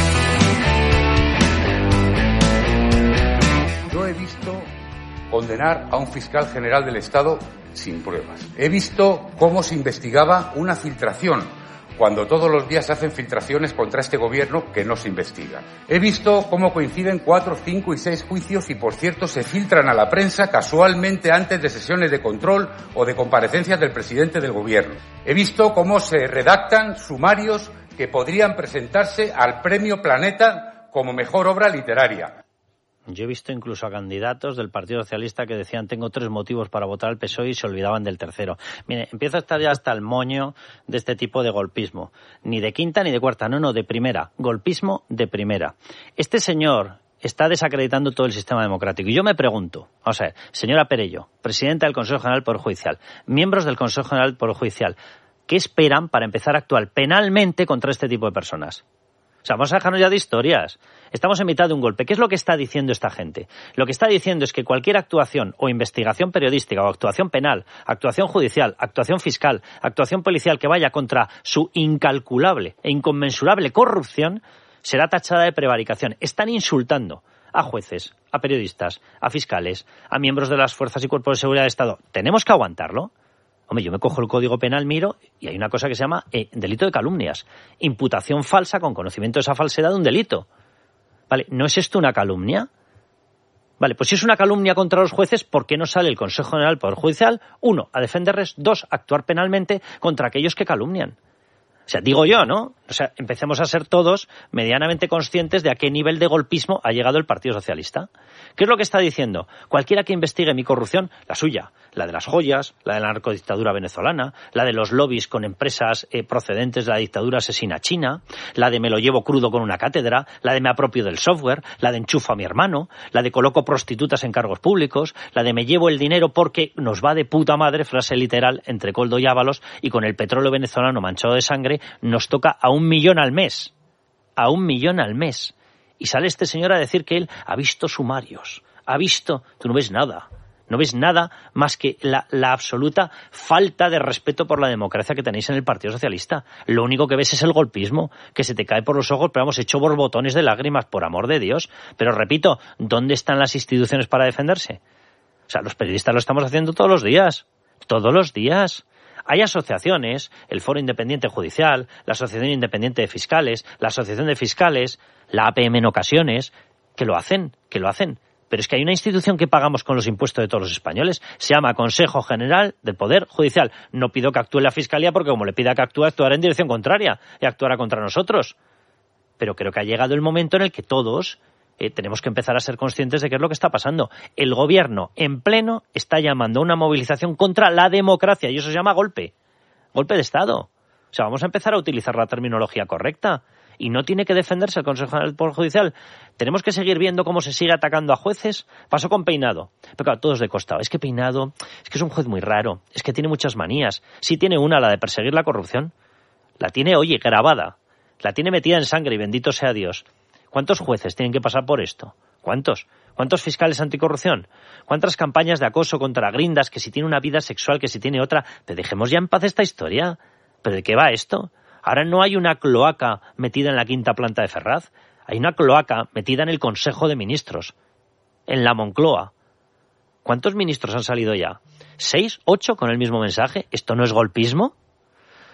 Yo he visto condenar a un fiscal general del Estado sin pruebas. He visto cómo se investigaba una filtración, cuando todos los días se hacen filtraciones contra este gobierno que no se investigan. He visto cómo coinciden cuatro, cinco y seis juicios y, por cierto, se filtran a la prensa casualmente antes de sesiones de control o de comparecencias del presidente del gobierno. He visto cómo se redactan sumarios que podrían presentarse al Premio Planeta como mejor obra literaria. Yo he visto incluso a candidatos del Partido Socialista que decían tengo tres motivos para votar al P S O E y se olvidaban del tercero. Mire, empiezo a estar ya hasta el moño de este tipo de golpismo. Ni de quinta ni de cuarta, no, no, de primera. Golpismo de primera. Este señor está desacreditando todo el sistema democrático. Y yo me pregunto, vamos a ver, señora Perello, presidenta del Consejo General del Poder Judicial, miembros del Consejo General del Poder Judicial, ¿qué esperan para empezar a actuar penalmente contra este tipo de personas? O sea, vamos a dejarnos ya de historias. Estamos en mitad de un golpe. ¿Qué es lo que está diciendo esta gente? Lo que está diciendo es que cualquier actuación o investigación periodística o actuación penal, actuación judicial, actuación fiscal, actuación policial que vaya contra su incalculable e inconmensurable corrupción será tachada de prevaricación. Están insultando a jueces, a periodistas, a fiscales, a miembros de las fuerzas y cuerpos de seguridad del Estado. ¿Tenemos que aguantarlo? Hombre, yo me cojo el Código Penal, miro, y hay una cosa que se llama eh, delito de calumnias. Imputación falsa con conocimiento de esa falsedad de un delito. Vale, ¿no es esto una calumnia? Vale, pues si es una calumnia contra los jueces, ¿por qué no sale el Consejo General del Poder Judicial? Uno, a defenderles. Dos, a actuar penalmente contra aquellos que calumnian. O sea, digo yo, ¿no? O sea, empecemos a ser todos medianamente conscientes de a qué nivel de golpismo ha llegado el Partido Socialista. ¿Qué es lo que está diciendo? Cualquiera que investigue mi corrupción, la suya, la de las joyas, la de la narcodictadura venezolana, la de los lobbies con empresas eh, procedentes de la dictadura asesina china, la de me lo llevo crudo con una cátedra, la de me apropio del software, la de enchufo a mi hermano, la de coloco prostitutas en cargos públicos, la de me llevo el dinero porque nos va de puta madre, frase literal, entre Coldo y Ábalos, y con el petróleo venezolano manchado de sangre nos toca a un millón al mes. A un millón al mes. Y sale este señor a decir que él ha visto sumarios. Ha visto... Tú no ves nada. No ves nada más que la, la absoluta falta de respeto por la democracia que tenéis en el Partido Socialista. Lo único que ves es el golpismo, que se te cae por los ojos, pero vamos, hecho borbotones de lágrimas, por amor de Dios. Pero repito, ¿dónde están las instituciones para defenderse? O sea, los periodistas lo estamos haciendo todos los días. Todos los días. Hay asociaciones, el Foro Independiente Judicial, la Asociación Independiente de Fiscales, la Asociación de Fiscales, la A P M en ocasiones, que lo hacen, que lo hacen. Pero es que hay una institución que pagamos con los impuestos de todos los españoles. Se llama Consejo General del Poder Judicial. No pido que actúe la Fiscalía porque como le pida que actúe, actuará en dirección contraria y actuará contra nosotros. Pero creo que ha llegado el momento en el que todos eh, tenemos que empezar a ser conscientes de qué es lo que está pasando. El gobierno en pleno está llamando a una movilización contra la democracia y eso se llama golpe. Golpe de Estado. O sea, vamos a empezar a utilizar la terminología correcta. Y no tiene que defenderse el Consejo General del Poder Judicial. Tenemos que seguir viendo cómo se sigue atacando a jueces. Pasó con Peinado. Pero claro, todos de costado. Es que Peinado, es que es un juez muy raro. Es que tiene muchas manías. Sí tiene una, la de perseguir la corrupción. La tiene, oye, grabada. La tiene metida en sangre y bendito sea Dios. ¿Cuántos jueces tienen que pasar por esto? ¿Cuántos? ¿Cuántos fiscales anticorrupción? ¿Cuántas campañas de acoso contra grindas? Que si tiene una vida sexual, que si tiene otra. Pero dejemos ya en paz esta historia. ¿Pero de qué va esto? Ahora no hay una cloaca metida en la quinta planta de Ferraz. Hay una cloaca metida en el Consejo de Ministros, en la Moncloa. ¿Cuántos ministros han salido ya? ¿Seis? ¿Ocho con el mismo mensaje? ¿Esto no es golpismo?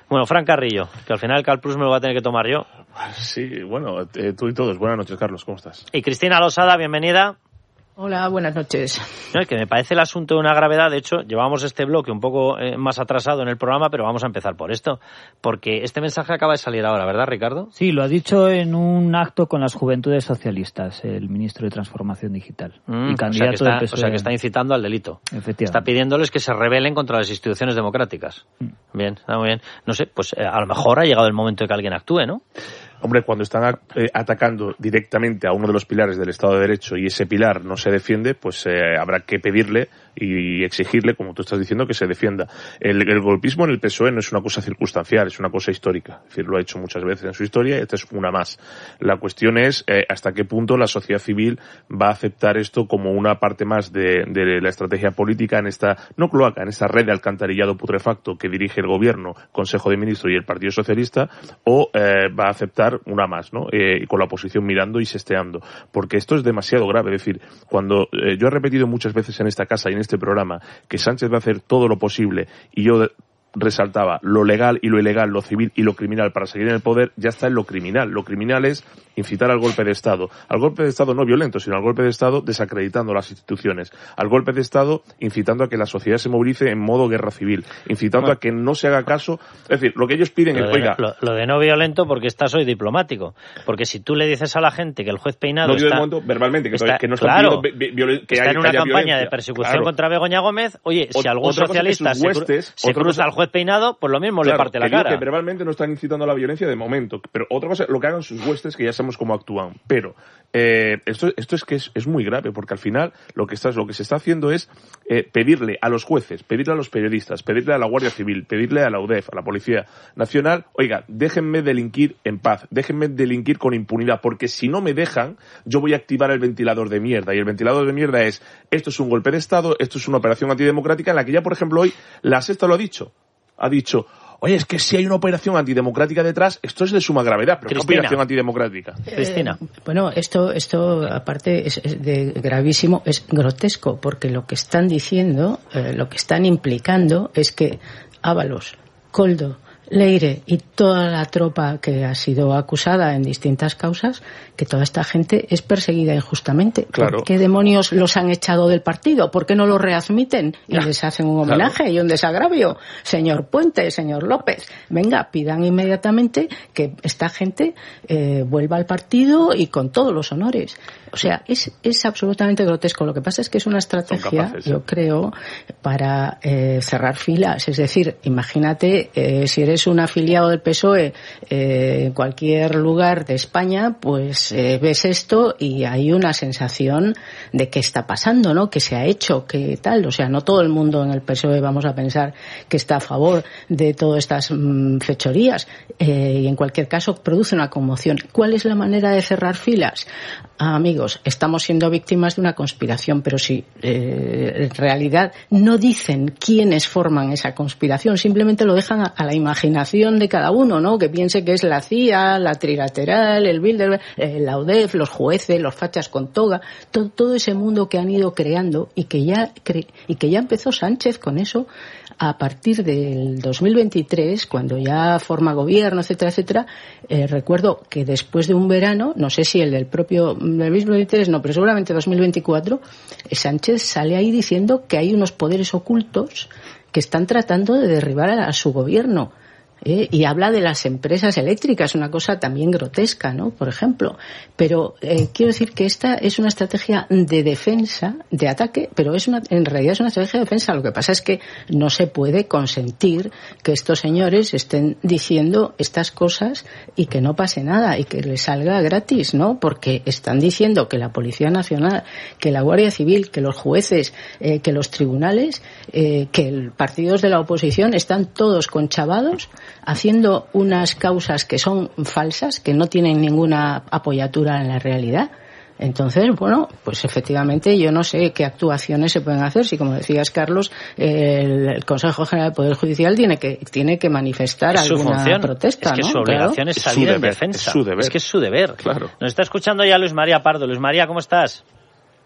Bueno, Fran Carrillo, que al final el Calplus me lo va a tener que tomar yo. Sí, bueno, eh, tú y todos. Buenas noches, Carlos, ¿cómo estás? Y Cristina Losada, bienvenida. Hola, buenas noches. No, es que me parece el asunto de una gravedad. De hecho, llevamos este bloque un poco eh, más atrasado en el programa, pero vamos a empezar por esto. Porque este mensaje acaba de salir ahora, ¿verdad, Ricardo? Sí, lo ha dicho en un acto con las Juventudes Socialistas, el ministro de Transformación Digital. Mm, y candidato o sea, que está, del P S O E. o sea, que está incitando al delito. Efectivamente. Está pidiéndoles que se rebelen contra las instituciones democráticas. Mm. Bien, está muy bien. No sé, pues eh, a lo mejor ha llegado el momento de que alguien actúe, ¿no? Hombre, cuando están eh, atacando directamente a uno de los pilares del Estado de Derecho y ese pilar no se defiende, pues eh, habrá que pedirle y exigirle, como tú estás diciendo, que se defienda. El, el golpismo en el P S O E no es una cosa circunstancial, es una cosa histórica. Es decir, lo ha hecho muchas veces en su historia y esta es una más. La cuestión es eh, hasta qué punto la sociedad civil va a aceptar esto como una parte más de, de la estrategia política en esta, no cloaca, en esta red de alcantarillado putrefacto que dirige el Gobierno, Consejo de Ministros y el Partido Socialista, o eh, va a aceptar una más, ¿no? Eh, con la oposición mirando y sesteando. Porque esto es demasiado grave. Es decir, cuando eh, yo he repetido muchas veces en esta casa y en este programa que Sánchez va a hacer todo lo posible y yo resaltaba lo legal y lo ilegal, lo civil y lo criminal para seguir en el poder, ya está en lo criminal. Lo criminal es incitar al golpe de Estado. Al golpe de Estado no violento, sino al golpe de Estado desacreditando las instituciones. Al golpe de Estado incitando a que la sociedad se movilice en modo guerra civil. Incitando bueno, a que no se haga caso. Es decir, lo que ellos piden es, oiga... Lo, lo de no violento porque estás hoy diplomático. Porque si tú le dices a la gente que el juez Peinado no está... Momento, verbalmente, que, está, que no está claro, pidiendo, que está hay, en una que campaña violencia. de persecución claro. contra Begoña Gómez, oye, si algún socialista se, huestes, se cruza cosa, al juez Peinado, pues lo mismo claro, le parte la cara. Que verbalmente no están incitando a la violencia de momento. Pero otra cosa, lo que hagan sus huestes, que ya sabemos cómo actúan. Pero eh, esto, esto es que es, es muy grave, porque al final lo que, está, lo que se está haciendo es eh, pedirle a los jueces, pedirle a los periodistas, pedirle a la Guardia Civil, pedirle a la U D E F, a la Policía Nacional, oiga, déjenme delinquir en paz, déjenme delinquir con impunidad, porque si no me dejan, yo voy a activar el ventilador de mierda. Y el ventilador de mierda es, esto es un golpe de Estado, esto es una operación antidemocrática, en la que ya, por ejemplo, hoy la Sexta lo ha dicho. Ha dicho... Oye, es que si hay una operación antidemocrática detrás, esto es de suma gravedad, pero ¿qué operación antidemocrática? Eh, Cristina. Bueno, esto, esto aparte es, es de gravísimo, es grotesco, porque lo que están diciendo, eh, lo que están implicando es que Ábalos, Koldo, Leire y toda la tropa que ha sido acusada en distintas causas, que toda esta gente es perseguida injustamente. Claro. ¿Por qué demonios los han echado del partido? ¿Por qué no los readmiten y ya. les hacen un homenaje claro. y un desagravio? Señor Puente, señor López, venga, pidan inmediatamente que esta gente eh, vuelva al partido y con todos los honores. O sea, es, es absolutamente grotesco. Lo que pasa es que es una estrategia, capaces, yo ¿eh? creo, para eh, cerrar filas. Es decir, imagínate, eh, si eres un afiliado del P S O E eh, en cualquier lugar de España, pues eh, ves esto y hay una sensación de qué está pasando, ¿no? ¿Qué se ha hecho? ¿Qué tal? O sea, no todo el mundo en el P S O E vamos a pensar que está a favor de todas estas mmm, fechorías. Eh, y en cualquier caso produce una conmoción. ¿Cuál es la manera de cerrar filas? Ah, amigos, estamos siendo víctimas de una conspiración, pero si eh, en realidad no dicen quiénes forman esa conspiración, simplemente lo dejan a, a la imaginación de cada uno, ¿no? Que piense que es la C I A, la Trilateral, el Bilderberg, eh, la U D E F, los jueces, los fachas con toga, todo, todo ese mundo que han ido creando y que ya cre- y que ya empezó Sánchez con eso a partir del dos mil veintitrés, cuando ya forma gobierno, etcétera, etcétera. Eh, recuerdo que después de un verano, no sé si el del propio del mismo veintitrés, no, pero seguramente dos mil veinticuatro, eh, Sánchez sale ahí diciendo que hay unos poderes ocultos que están tratando de derribar a, a su gobierno. ¿Eh? Y habla de las empresas eléctricas, una cosa también grotesca, ¿no? Por ejemplo. Pero eh, quiero decir que esta es una estrategia de defensa, de ataque, pero es una, en realidad es una estrategia de defensa. Lo que pasa es que no se puede consentir que estos señores estén diciendo estas cosas y que no pase nada y que les salga gratis, ¿no? Porque están diciendo que la Policía Nacional, que la Guardia Civil, que los jueces, eh, que los tribunales, eh, que el partidos de la oposición están todos conchavados haciendo unas causas que son falsas, que no tienen ninguna apoyatura en la realidad. Entonces, bueno, pues efectivamente yo no sé qué actuaciones se pueden hacer. Si, como decías, Carlos, el, el Consejo General del Poder Judicial tiene que tiene que manifestar es alguna función. protesta, es que ¿no? su obligación claro. es salir es en deber, defensa. Es su deber. Es que es su deber. Claro. Nos está escuchando ya Luis María Pardo. Luis María, ¿cómo estás?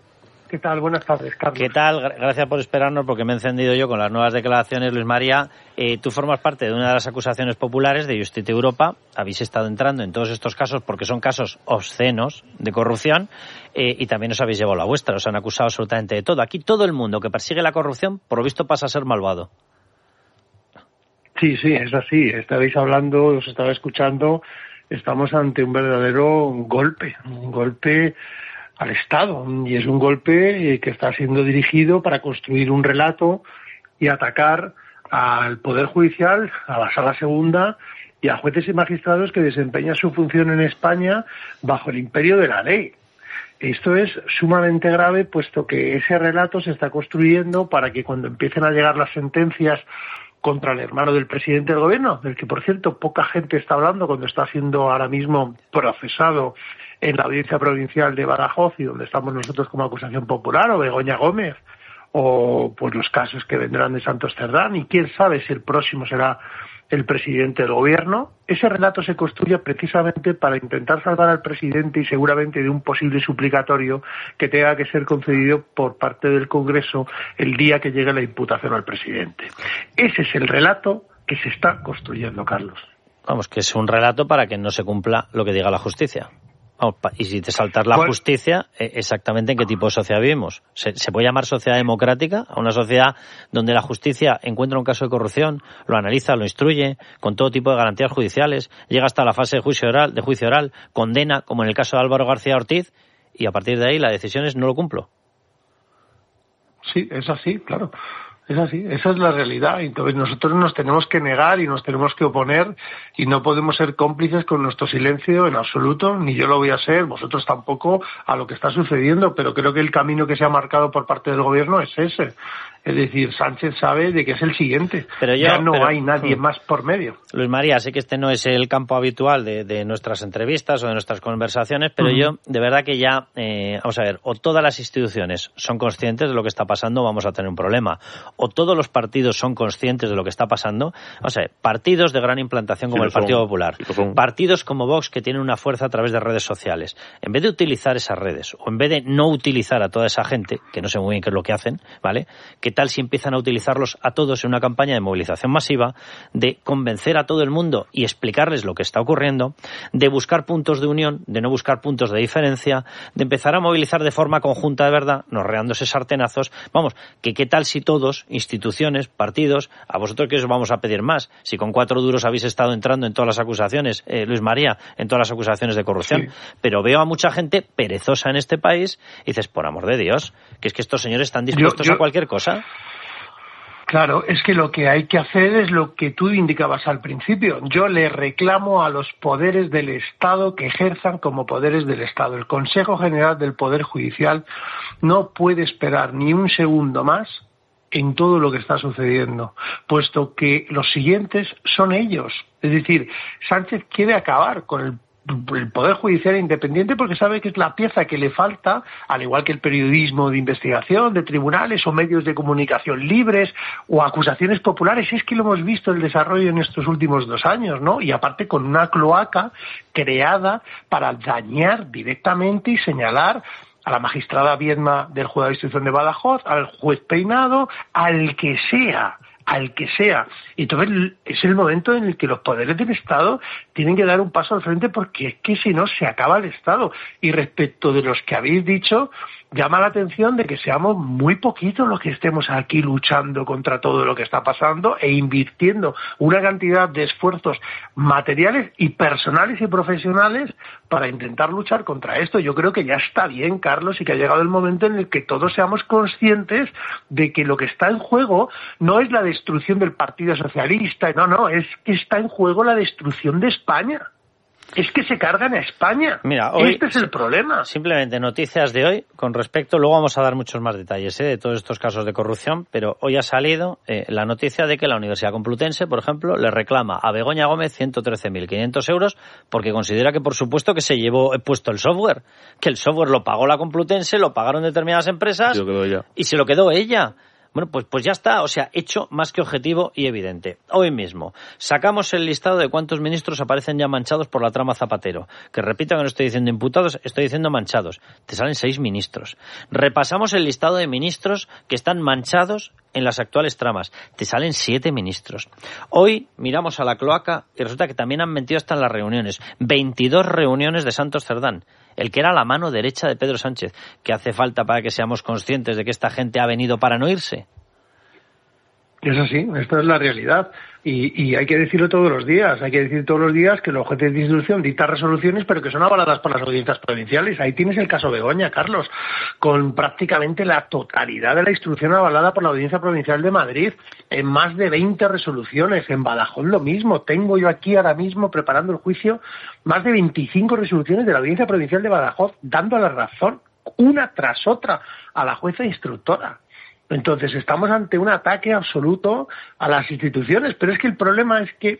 ¿Qué tal? Buenas tardes, Carlos. ¿Qué tal? Gracias por esperarnos, porque me he encendido yo con las nuevas declaraciones, Luis María. Eh, tú formas parte de una de las acusaciones populares de Justicia Europa. Habéis estado entrando en todos estos casos porque son casos obscenos de corrupción eh, y también os habéis llevado la vuestra. Os han acusado absolutamente de todo. Aquí todo el mundo que persigue la corrupción, por lo visto, pasa a ser malvado. Sí, sí, es así. Estabais hablando, os estaba escuchando. Estamos ante un verdadero golpe, un golpe al Estado, y es un golpe que está siendo dirigido para construir un relato y atacar al Poder Judicial, a la Sala Segunda y a jueces y magistrados que desempeñan su función en España bajo el imperio de la ley. Esto es sumamente grave, puesto que ese relato se está construyendo para que cuando empiecen a llegar las sentencias contra el hermano del presidente del gobierno, del que, por cierto, poca gente está hablando cuando está siendo ahora mismo procesado en la audiencia provincial de Badajoz, y donde estamos nosotros como acusación popular, o Begoña Gómez, o pues los casos que vendrán de Santos Cerdán, y quién sabe si el próximo será el presidente del gobierno. Ese relato se construye precisamente para intentar salvar al presidente y seguramente de un posible suplicatorio que tenga que ser concedido por parte del Congreso el día que llegue la imputación al presidente. Ese es el relato que se está construyendo, Carlos. Vamos, que es un relato para que no se cumpla lo que diga la justicia. Vamos, y si te saltas la ¿Cuál? justicia, exactamente en qué tipo de sociedad vivimos. ¿Se, ¿Se puede llamar sociedad democrática a una sociedad donde la justicia encuentra un caso de corrupción, lo analiza, lo instruye, con todo tipo de garantías judiciales, llega hasta la fase de juicio oral, de juicio oral, condena, como en el caso de Álvaro García Ortiz, y a partir de ahí la decisión es no lo cumplo? Sí, es así, claro. Es así, esa es la realidad. Entonces nosotros nos tenemos que negar y nos tenemos que oponer, y no podemos ser cómplices con nuestro silencio en absoluto, ni yo lo voy a ser, vosotros tampoco, a lo que está sucediendo, pero creo que el camino que se ha marcado por parte del gobierno es ese. Es decir, Sánchez sabe de que es el siguiente. Pero yo, ya no pero, hay nadie más por medio. Luis María, sé que este no es el campo habitual de, de nuestras entrevistas o de nuestras conversaciones, pero uh-huh. yo, de verdad que ya, eh, vamos a ver, o todas las instituciones son conscientes de lo que está pasando, vamos a tener un problema. O todos los partidos son conscientes de lo que está pasando. Vamos a ver, partidos de gran implantación como sí, el Partido son, Popular, sí, partidos como Vox que tienen una fuerza a través de redes sociales. En vez de utilizar esas redes, o en vez de no utilizar a toda esa gente, que no sé muy bien qué es lo que hacen, ¿vale?, ¿qué tal si empiezan a utilizarlos a todos en una campaña de movilización masiva, de convencer a todo el mundo y explicarles lo que está ocurriendo, de buscar puntos de unión, de no buscar puntos de diferencia, de empezar a movilizar de forma conjunta de verdad, norreándose sartenazos? Vamos, que qué tal si todos, instituciones, partidos, a vosotros que os vamos a pedir más, si con cuatro duros habéis estado entrando en todas las acusaciones, eh, Luis María, en todas las acusaciones de corrupción, sí. Pero veo a mucha gente perezosa en este país y dices, por amor de Dios, que es que estos señores están dispuestos yo, yo... a cualquier cosa. Claro, es que lo que hay que hacer es lo que tú indicabas al principio. Yo le reclamo a los poderes del Estado que ejerzan como poderes del Estado. El Consejo General del Poder Judicial no puede esperar ni un segundo más en todo lo que está sucediendo, puesto que los siguientes son ellos. Es decir, Sánchez quiere acabar con el el Poder Judicial independiente porque sabe que es la pieza que le falta, al igual que el periodismo de investigación, de tribunales o medios de comunicación libres o acusaciones populares. Es que lo hemos visto el desarrollo en estos últimos dos años, ¿no? Y aparte con una cloaca creada para dañar directamente y señalar a la magistrada Viedma del Juzgado de Instrucción de Badajoz, al juez Peinado, al que sea, al que sea. Y entonces es el momento en el que los poderes del Estado tienen que dar un paso al frente, porque es que si no se acaba el Estado. Y respecto de los que habéis dicho, llama la atención de que seamos muy poquitos los que estemos aquí luchando contra todo lo que está pasando e invirtiendo una cantidad de esfuerzos materiales y personales y profesionales para intentar luchar contra esto. Yo creo que ya está bien, Carlos, y que ha llegado el momento en el que todos seamos conscientes de que lo que está en juego no es la destrucción del Partido Socialista, no, no, es que está en juego la destrucción de España. Es que se cargan a España. Mira, hoy, este es el problema. Simplemente noticias de hoy con respecto, luego vamos a dar muchos más detalles ¿eh? de todos estos casos de corrupción, pero hoy ha salido eh, la noticia de que la Universidad Complutense, por ejemplo, le reclama a Begoña Gómez ciento trece mil quinientos euros porque considera que, por supuesto, que se llevó puesto el software, que el software lo pagó la Complutense, lo pagaron determinadas empresas y, lo quedó ella. y se lo quedó ella. Bueno, pues, pues ya está, o sea, hecho más que objetivo y evidente. Hoy mismo sacamos el listado de cuántos ministros aparecen ya manchados por la trama Zapatero. Que repito que no estoy diciendo imputados, estoy diciendo manchados. Te salen seis ministros. Repasamos el listado de ministros que están manchados en las actuales tramas. Te salen siete ministros. Hoy miramos a la cloaca y resulta que también han mentido hasta en las reuniones. veintidós reuniones de Santos Cerdán, el que era la mano derecha de Pedro Sánchez. ¿Qué hace falta para que seamos conscientes de que esta gente ha venido para no irse? Es así, esto es la realidad. Y, y hay que decirlo todos los días, hay que decir todos los días que los jueces de instrucción dictan resoluciones, pero que son avaladas por las audiencias provinciales. Ahí tienes el caso Begoña, Carlos, con prácticamente la totalidad de la instrucción avalada por la Audiencia Provincial de Madrid, en más de veinte resoluciones. En Badajoz lo mismo. Tengo yo aquí ahora mismo, preparando el juicio, más de veinticinco resoluciones de la Audiencia Provincial de Badajoz, dando la razón, una tras otra, a la jueza instructora. Entonces estamos ante un ataque absoluto a las instituciones, pero es que el problema es que,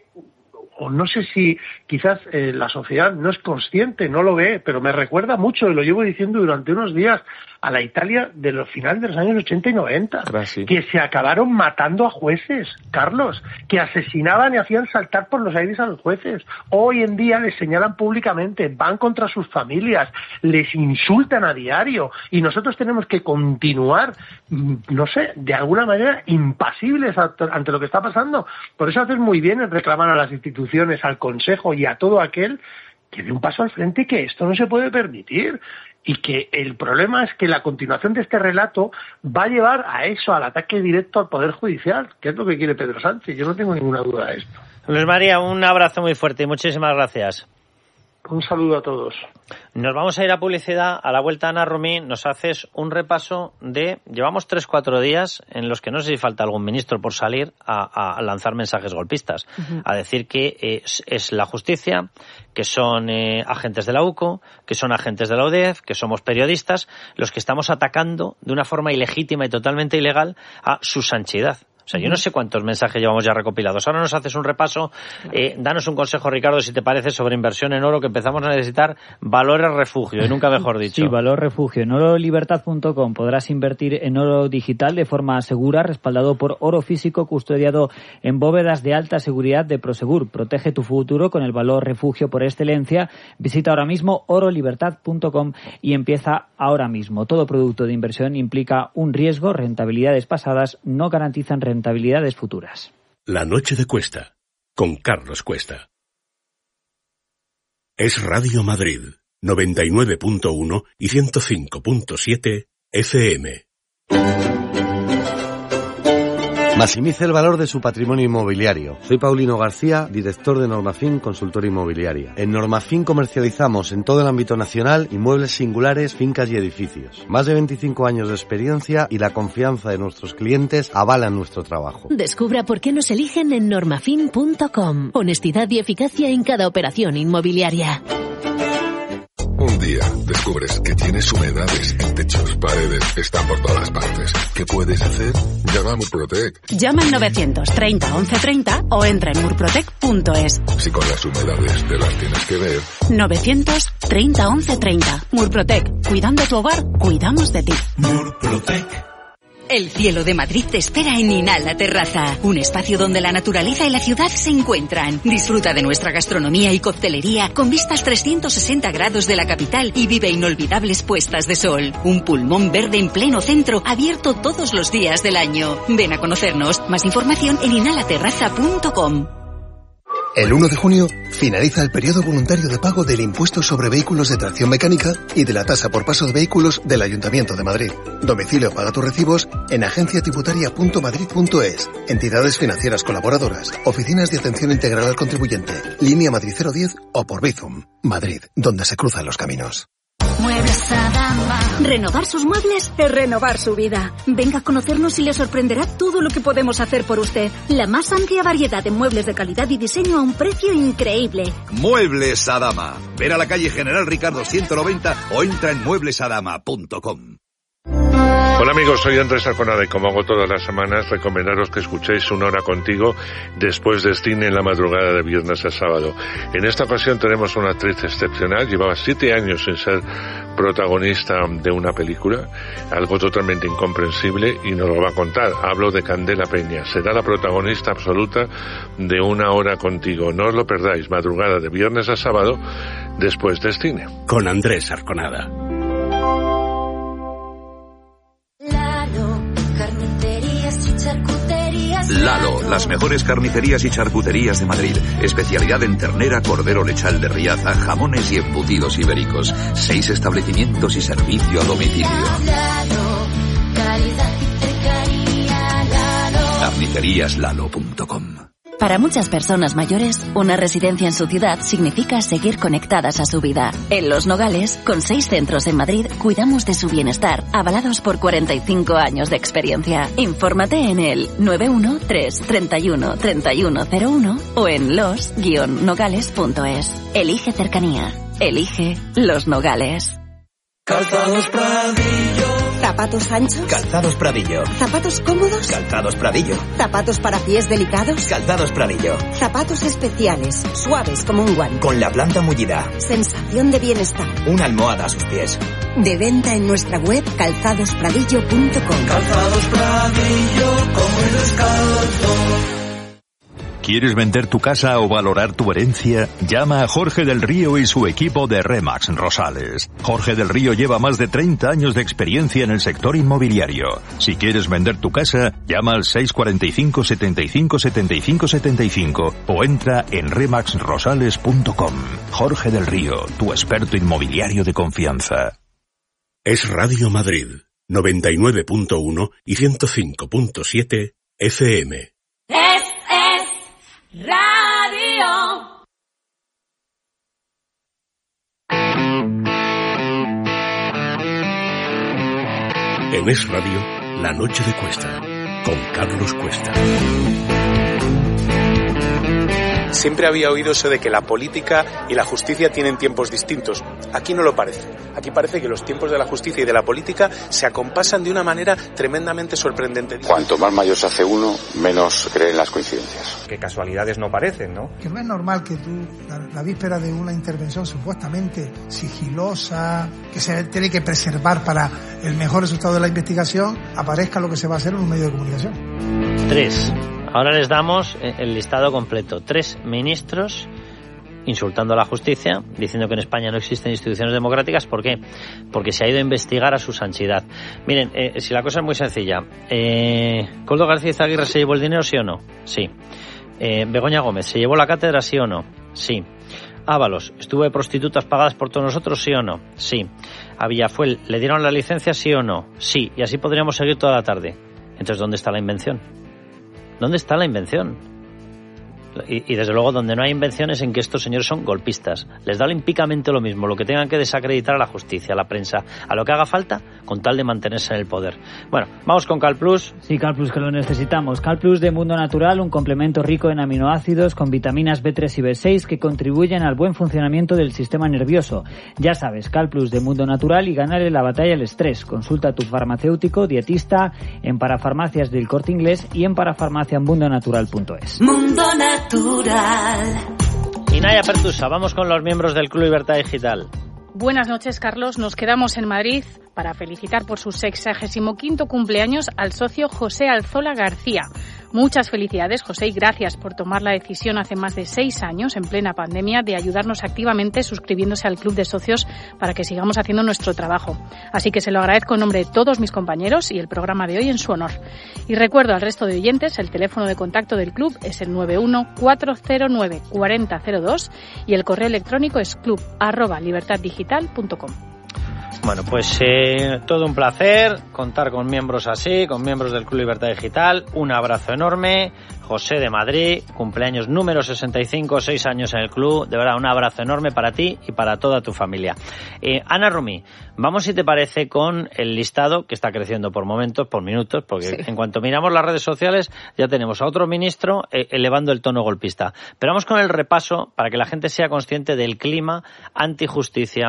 o no sé si quizás eh, la sociedad no es consciente, no lo ve, pero me recuerda mucho, y lo llevo diciendo durante unos días, a la Italia de los finales de los años ochenta y noventa, Casi. que se acabaron matando a jueces, Carlos, que asesinaban y hacían saltar por los aires a los jueces. Hoy en día les señalan públicamente, van contra sus familias, les insultan a diario, y nosotros tenemos que continuar, no sé, de alguna manera impasibles ante lo que está pasando. Por eso haces muy bien en reclamar a las instituciones, al Consejo y a todo aquel que dé un paso al frente, que esto no se puede permitir. Y que el problema es que la continuación de este relato va a llevar a eso, al ataque directo al Poder Judicial, que es lo que quiere Pedro Sánchez. Yo no tengo ninguna duda de esto. Luis María, un abrazo muy fuerte y muchísimas gracias. Un saludo a todos. Nos vamos a ir a publicidad. A la vuelta, Ana Rumí, nos haces un repaso de... Llevamos tres, cuatro días en los que no sé si falta algún ministro por salir a, a lanzar mensajes golpistas. Uh-huh. A decir que es, es la justicia, que son eh, agentes de la U C O, que son agentes de la U D E F, que somos periodistas, los que estamos atacando de una forma ilegítima y totalmente ilegal a su santidad. O sea, yo no sé cuántos mensajes llevamos ya recopilados. Ahora nos haces un repaso. Eh, danos un consejo, Ricardo, si te parece, sobre inversión en oro, que empezamos a necesitar valores refugio, y nunca mejor dicho. Sí, valor refugio. En oro libertad punto com podrás invertir en oro digital de forma segura, respaldado por oro físico custodiado en bóvedas de alta seguridad de Prosegur. Protege tu futuro con el valor refugio por excelencia. Visita ahora mismo oro libertad punto com y empieza ahora mismo. Todo producto de inversión implica un riesgo. Rentabilidades pasadas no garantizan rentabilidades rentabilidades futuras. La noche de Cuesta, con Carlos Cuesta. Es Radio Madrid, noventa y nueve punto uno y ciento cinco punto siete F M. Maximice el valor de su patrimonio inmobiliario. Soy Paulino García, director de Normafin Consultora Inmobiliaria. En Normafin comercializamos en todo el ámbito nacional inmuebles singulares, fincas y edificios. Más de veinticinco años de experiencia y la confianza de nuestros clientes avalan nuestro trabajo. Descubra por qué nos eligen en normafin punto com. Honestidad y eficacia en cada operación inmobiliaria. Un día descubres que tienes humedades en techos, paredes, están por todas partes. ¿Qué puedes hacer? Llama a Murprotec. Llama al novecientos treinta once treinta o entra en murprotec punto es. Si con las humedades te las tienes que ver. novecientos treinta once treinta. Murprotec. Cuidando tu hogar, cuidamos de ti. Murprotec. El cielo de Madrid te espera en Inhala Terraza, un espacio donde la naturaleza y la ciudad se encuentran. Disfruta de nuestra gastronomía y coctelería con vistas trescientos sesenta grados de la capital y vive inolvidables puestas de sol. Un pulmón verde en pleno centro, abierto todos los días del año. Ven a conocernos. Más información en inhala terraza punto com. El uno de junio finaliza el periodo voluntario de pago del impuesto sobre vehículos de tracción mecánica y de la tasa por paso de vehículos del Ayuntamiento de Madrid. Domicilio paga tus recibos en agencia tributaria punto madrid punto es, entidades financieras colaboradoras, oficinas de atención integral al contribuyente, línea Madrid cero diez o por Bizum. Madrid, donde se cruzan los caminos. Muebles Adama. Renovar sus muebles es renovar su vida. Venga a conocernos y le sorprenderá todo lo que podemos hacer por usted. La más amplia variedad de muebles de calidad y diseño a un precio increíble. Muebles Adama. Ven a la calle General Ricardo ciento noventa o entra en muebles adama punto com. Hola amigos, soy Andrés Arconada y como hago todas las semanas, recomendaros que escuchéis Una Hora Contigo después de cine en la madrugada de viernes a sábado. En esta ocasión tenemos una actriz excepcional, llevaba siete años sin ser protagonista de una película, algo totalmente incomprensible y nos lo va a contar. Hablo de Candela Peña, será la protagonista absoluta de Una Hora Contigo. No os lo perdáis, madrugada de viernes a sábado después de cine. Con Andrés Arconada. Lalo, las mejores carnicerías y charcuterías de Madrid. Especialidad en ternera, cordero lechal de Riaza, jamones y embutidos ibéricos. Seis establecimientos y servicio a domicilio. carnicerías lalo punto com. Para muchas personas mayores, una residencia en su ciudad significa seguir conectadas a su vida. En Los Nogales, con seis centros en Madrid, cuidamos de su bienestar, avalados por cuarenta y cinco años de experiencia. Infórmate en el nueve uno tres, treinta y uno, treinta y uno cero uno o en los guion nogales punto es. Elige cercanía. Elige Los Nogales. Calzados Pradillo. ¿Zapatos anchos? Calzados Pradillo. ¿Zapatos cómodos? Calzados Pradillo. ¿Zapatos para pies delicados? Calzados Pradillo. Zapatos especiales, suaves como un guante. Con la planta mullida. Sensación de bienestar. Una almohada a sus pies. De venta en nuestra web calzados pradillo punto com. Calzados Pradillo, como el descalzo. ¿Quieres vender tu casa o valorar tu herencia? Llama a Jorge del Río y su equipo de Remax Rosales. Jorge del Río lleva más de treinta años de experiencia en el sector inmobiliario. Si quieres vender tu casa, llama al seis cuatro cinco, setenta y cinco, setenta y cinco, setenta y cinco o entra en remax rosales punto com. Jorge del Río, tu experto inmobiliario de confianza. Es Radio Madrid, noventa y nueve punto uno y ciento cinco punto siete F M. Radio. En Es Radio, La Noche de Cuesta, con Carlos Cuesta. Siempre había oído eso de que la política y la justicia tienen tiempos distintos. Aquí no lo parece. Aquí parece que los tiempos de la justicia y de la política se acompasan de una manera tremendamente sorprendente. Cuanto más mayor se hace uno, menos creen las coincidencias. Que casualidades no parecen, ¿no? Que no es normal que tú, la, la víspera de una intervención supuestamente sigilosa, que se tiene que preservar para el mejor resultado de la investigación, aparezca lo que se va a hacer en un medio de comunicación. Tres. Ahora les damos el listado completo. Tres ministros insultando a la justicia, diciendo que en España no existen instituciones democráticas. ¿Por qué? Porque se ha ido a investigar a su santidad. Miren, eh, si la cosa es muy sencilla. Eh, ¿Koldo García Izaguirre se llevó el dinero, sí o no? Sí. Eh, ¿Begoña Gómez se llevó la cátedra, sí o no? Sí. Ábalos, ¿estuvo de prostitutas pagadas por todos nosotros, sí o no? Sí. A Villafuel, ¿le dieron la licencia, sí o no? Sí. Y así podríamos seguir toda la tarde. Entonces, ¿dónde está la invención? ¿Dónde está la invención? Y, y desde luego donde no hay invenciones en que estos señores son golpistas. Les da olímpicamente lo mismo, lo que tengan que desacreditar a la justicia, a la prensa, a lo que haga falta, con tal de mantenerse en el poder. Bueno, vamos con CalPlus. Sí, CalPlus, que lo necesitamos. CalPlus de Mundo Natural, un complemento rico en aminoácidos con vitaminas B tres y B seis que contribuyen al buen funcionamiento del sistema nervioso. Ya sabes, CalPlus de Mundo Natural y ganarle la batalla al estrés. Consulta a tu farmacéutico, dietista, en Parafarmacias del Corte Inglés y en parafarmacia mundo natural punto es. Mundo Natural. Inaya Pertusa, vamos con los miembros del Club Libertad Digital. Buenas noches, Carlos. Nos quedamos en Madrid para felicitar por su sexagésimo quinto cumpleaños al socio José Alzola García. Muchas felicidades, José, y gracias por tomar la decisión hace más de seis años, en plena pandemia, de ayudarnos activamente suscribiéndose al Club de Socios para que sigamos haciendo nuestro trabajo. Así que se lo agradezco en nombre de todos mis compañeros y el programa de hoy en su honor. Y recuerdo al resto de oyentes, el teléfono de contacto del club es el nueve uno cuatro cero nueve cuatro cero cero dos y el correo electrónico es club arroba libertad digital punto com. Bueno, pues eh, todo un placer contar con miembros así, con miembros del Club Libertad Digital. Un abrazo enorme. José de Madrid, cumpleaños número sesenta y cinco, seis años en el club. De verdad, un abrazo enorme para ti y para toda tu familia. Eh, Ana Romy, vamos, si te parece, con el listado que está creciendo por momentos, por minutos, porque sí. En cuanto miramos las redes sociales ya tenemos a otro ministro eh, elevando el tono golpista. Pero vamos con el repaso para que la gente sea consciente del clima antijusticia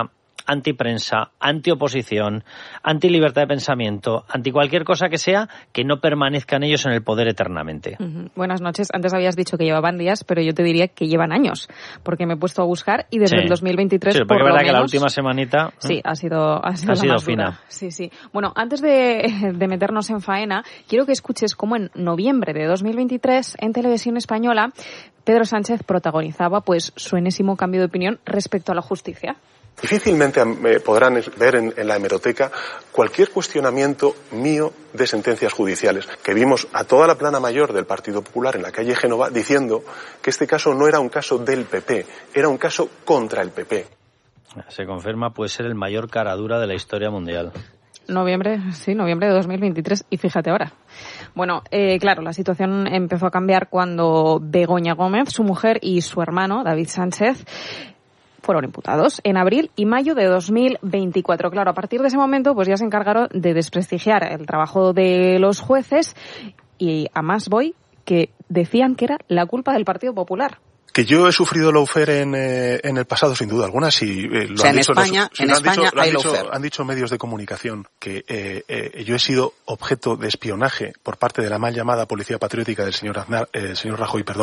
antiprensa, antioposición, antilibertad de pensamiento, anti cualquier cosa que sea que no permanezcan ellos en el poder eternamente. Uh-huh. Buenas noches. Antes habías dicho que llevaban días, pero yo te diría que llevan años, porque me he puesto a buscar y desde sí. el dos mil veintitrés sí, por porque lo es verdad menos, que la última semanita sí, ha sido ha sido, ha la sido más fina. dura. Sí, sí. Bueno, antes de, de meternos en faena, quiero que escuches cómo en noviembre de dos mil veintitrés en Televisión Española Pedro Sánchez protagonizaba pues su enésimo cambio de opinión respecto a la justicia. Difícilmente eh, podrán ver en, en la hemeroteca cualquier cuestionamiento mío de sentencias judiciales, que vimos a toda la plana mayor del Partido Popular en la calle Génova diciendo que este caso no era un caso del P P, era un caso contra el P P. Se confirma, puede ser el mayor caradura de la historia mundial. Noviembre, sí, noviembre de dos mil veintitrés, y fíjate ahora. Bueno, eh, claro, la situación empezó a cambiar cuando Begoña Gómez, su mujer, y su hermano, David Sánchez, fueron imputados en abril y mayo de dos mil veinticuatro. Claro, a partir de ese momento pues ya se encargaron de desprestigiar el trabajo de los jueces y a más voy que decían que era la culpa del Partido Popular. Que yo he sufrido lawfare en, eh, en el pasado, sin duda alguna, si eh, lo o sea, han en dicho España, los, si en lo España han dicho, lo hay han dicho, lawfare. han dicho medios de comunicación que eh, eh, yo he sido objeto de espionaje por parte de la mal llamada Policía Patriótica del señor Aznar, eh, señor Rajoy, perdón.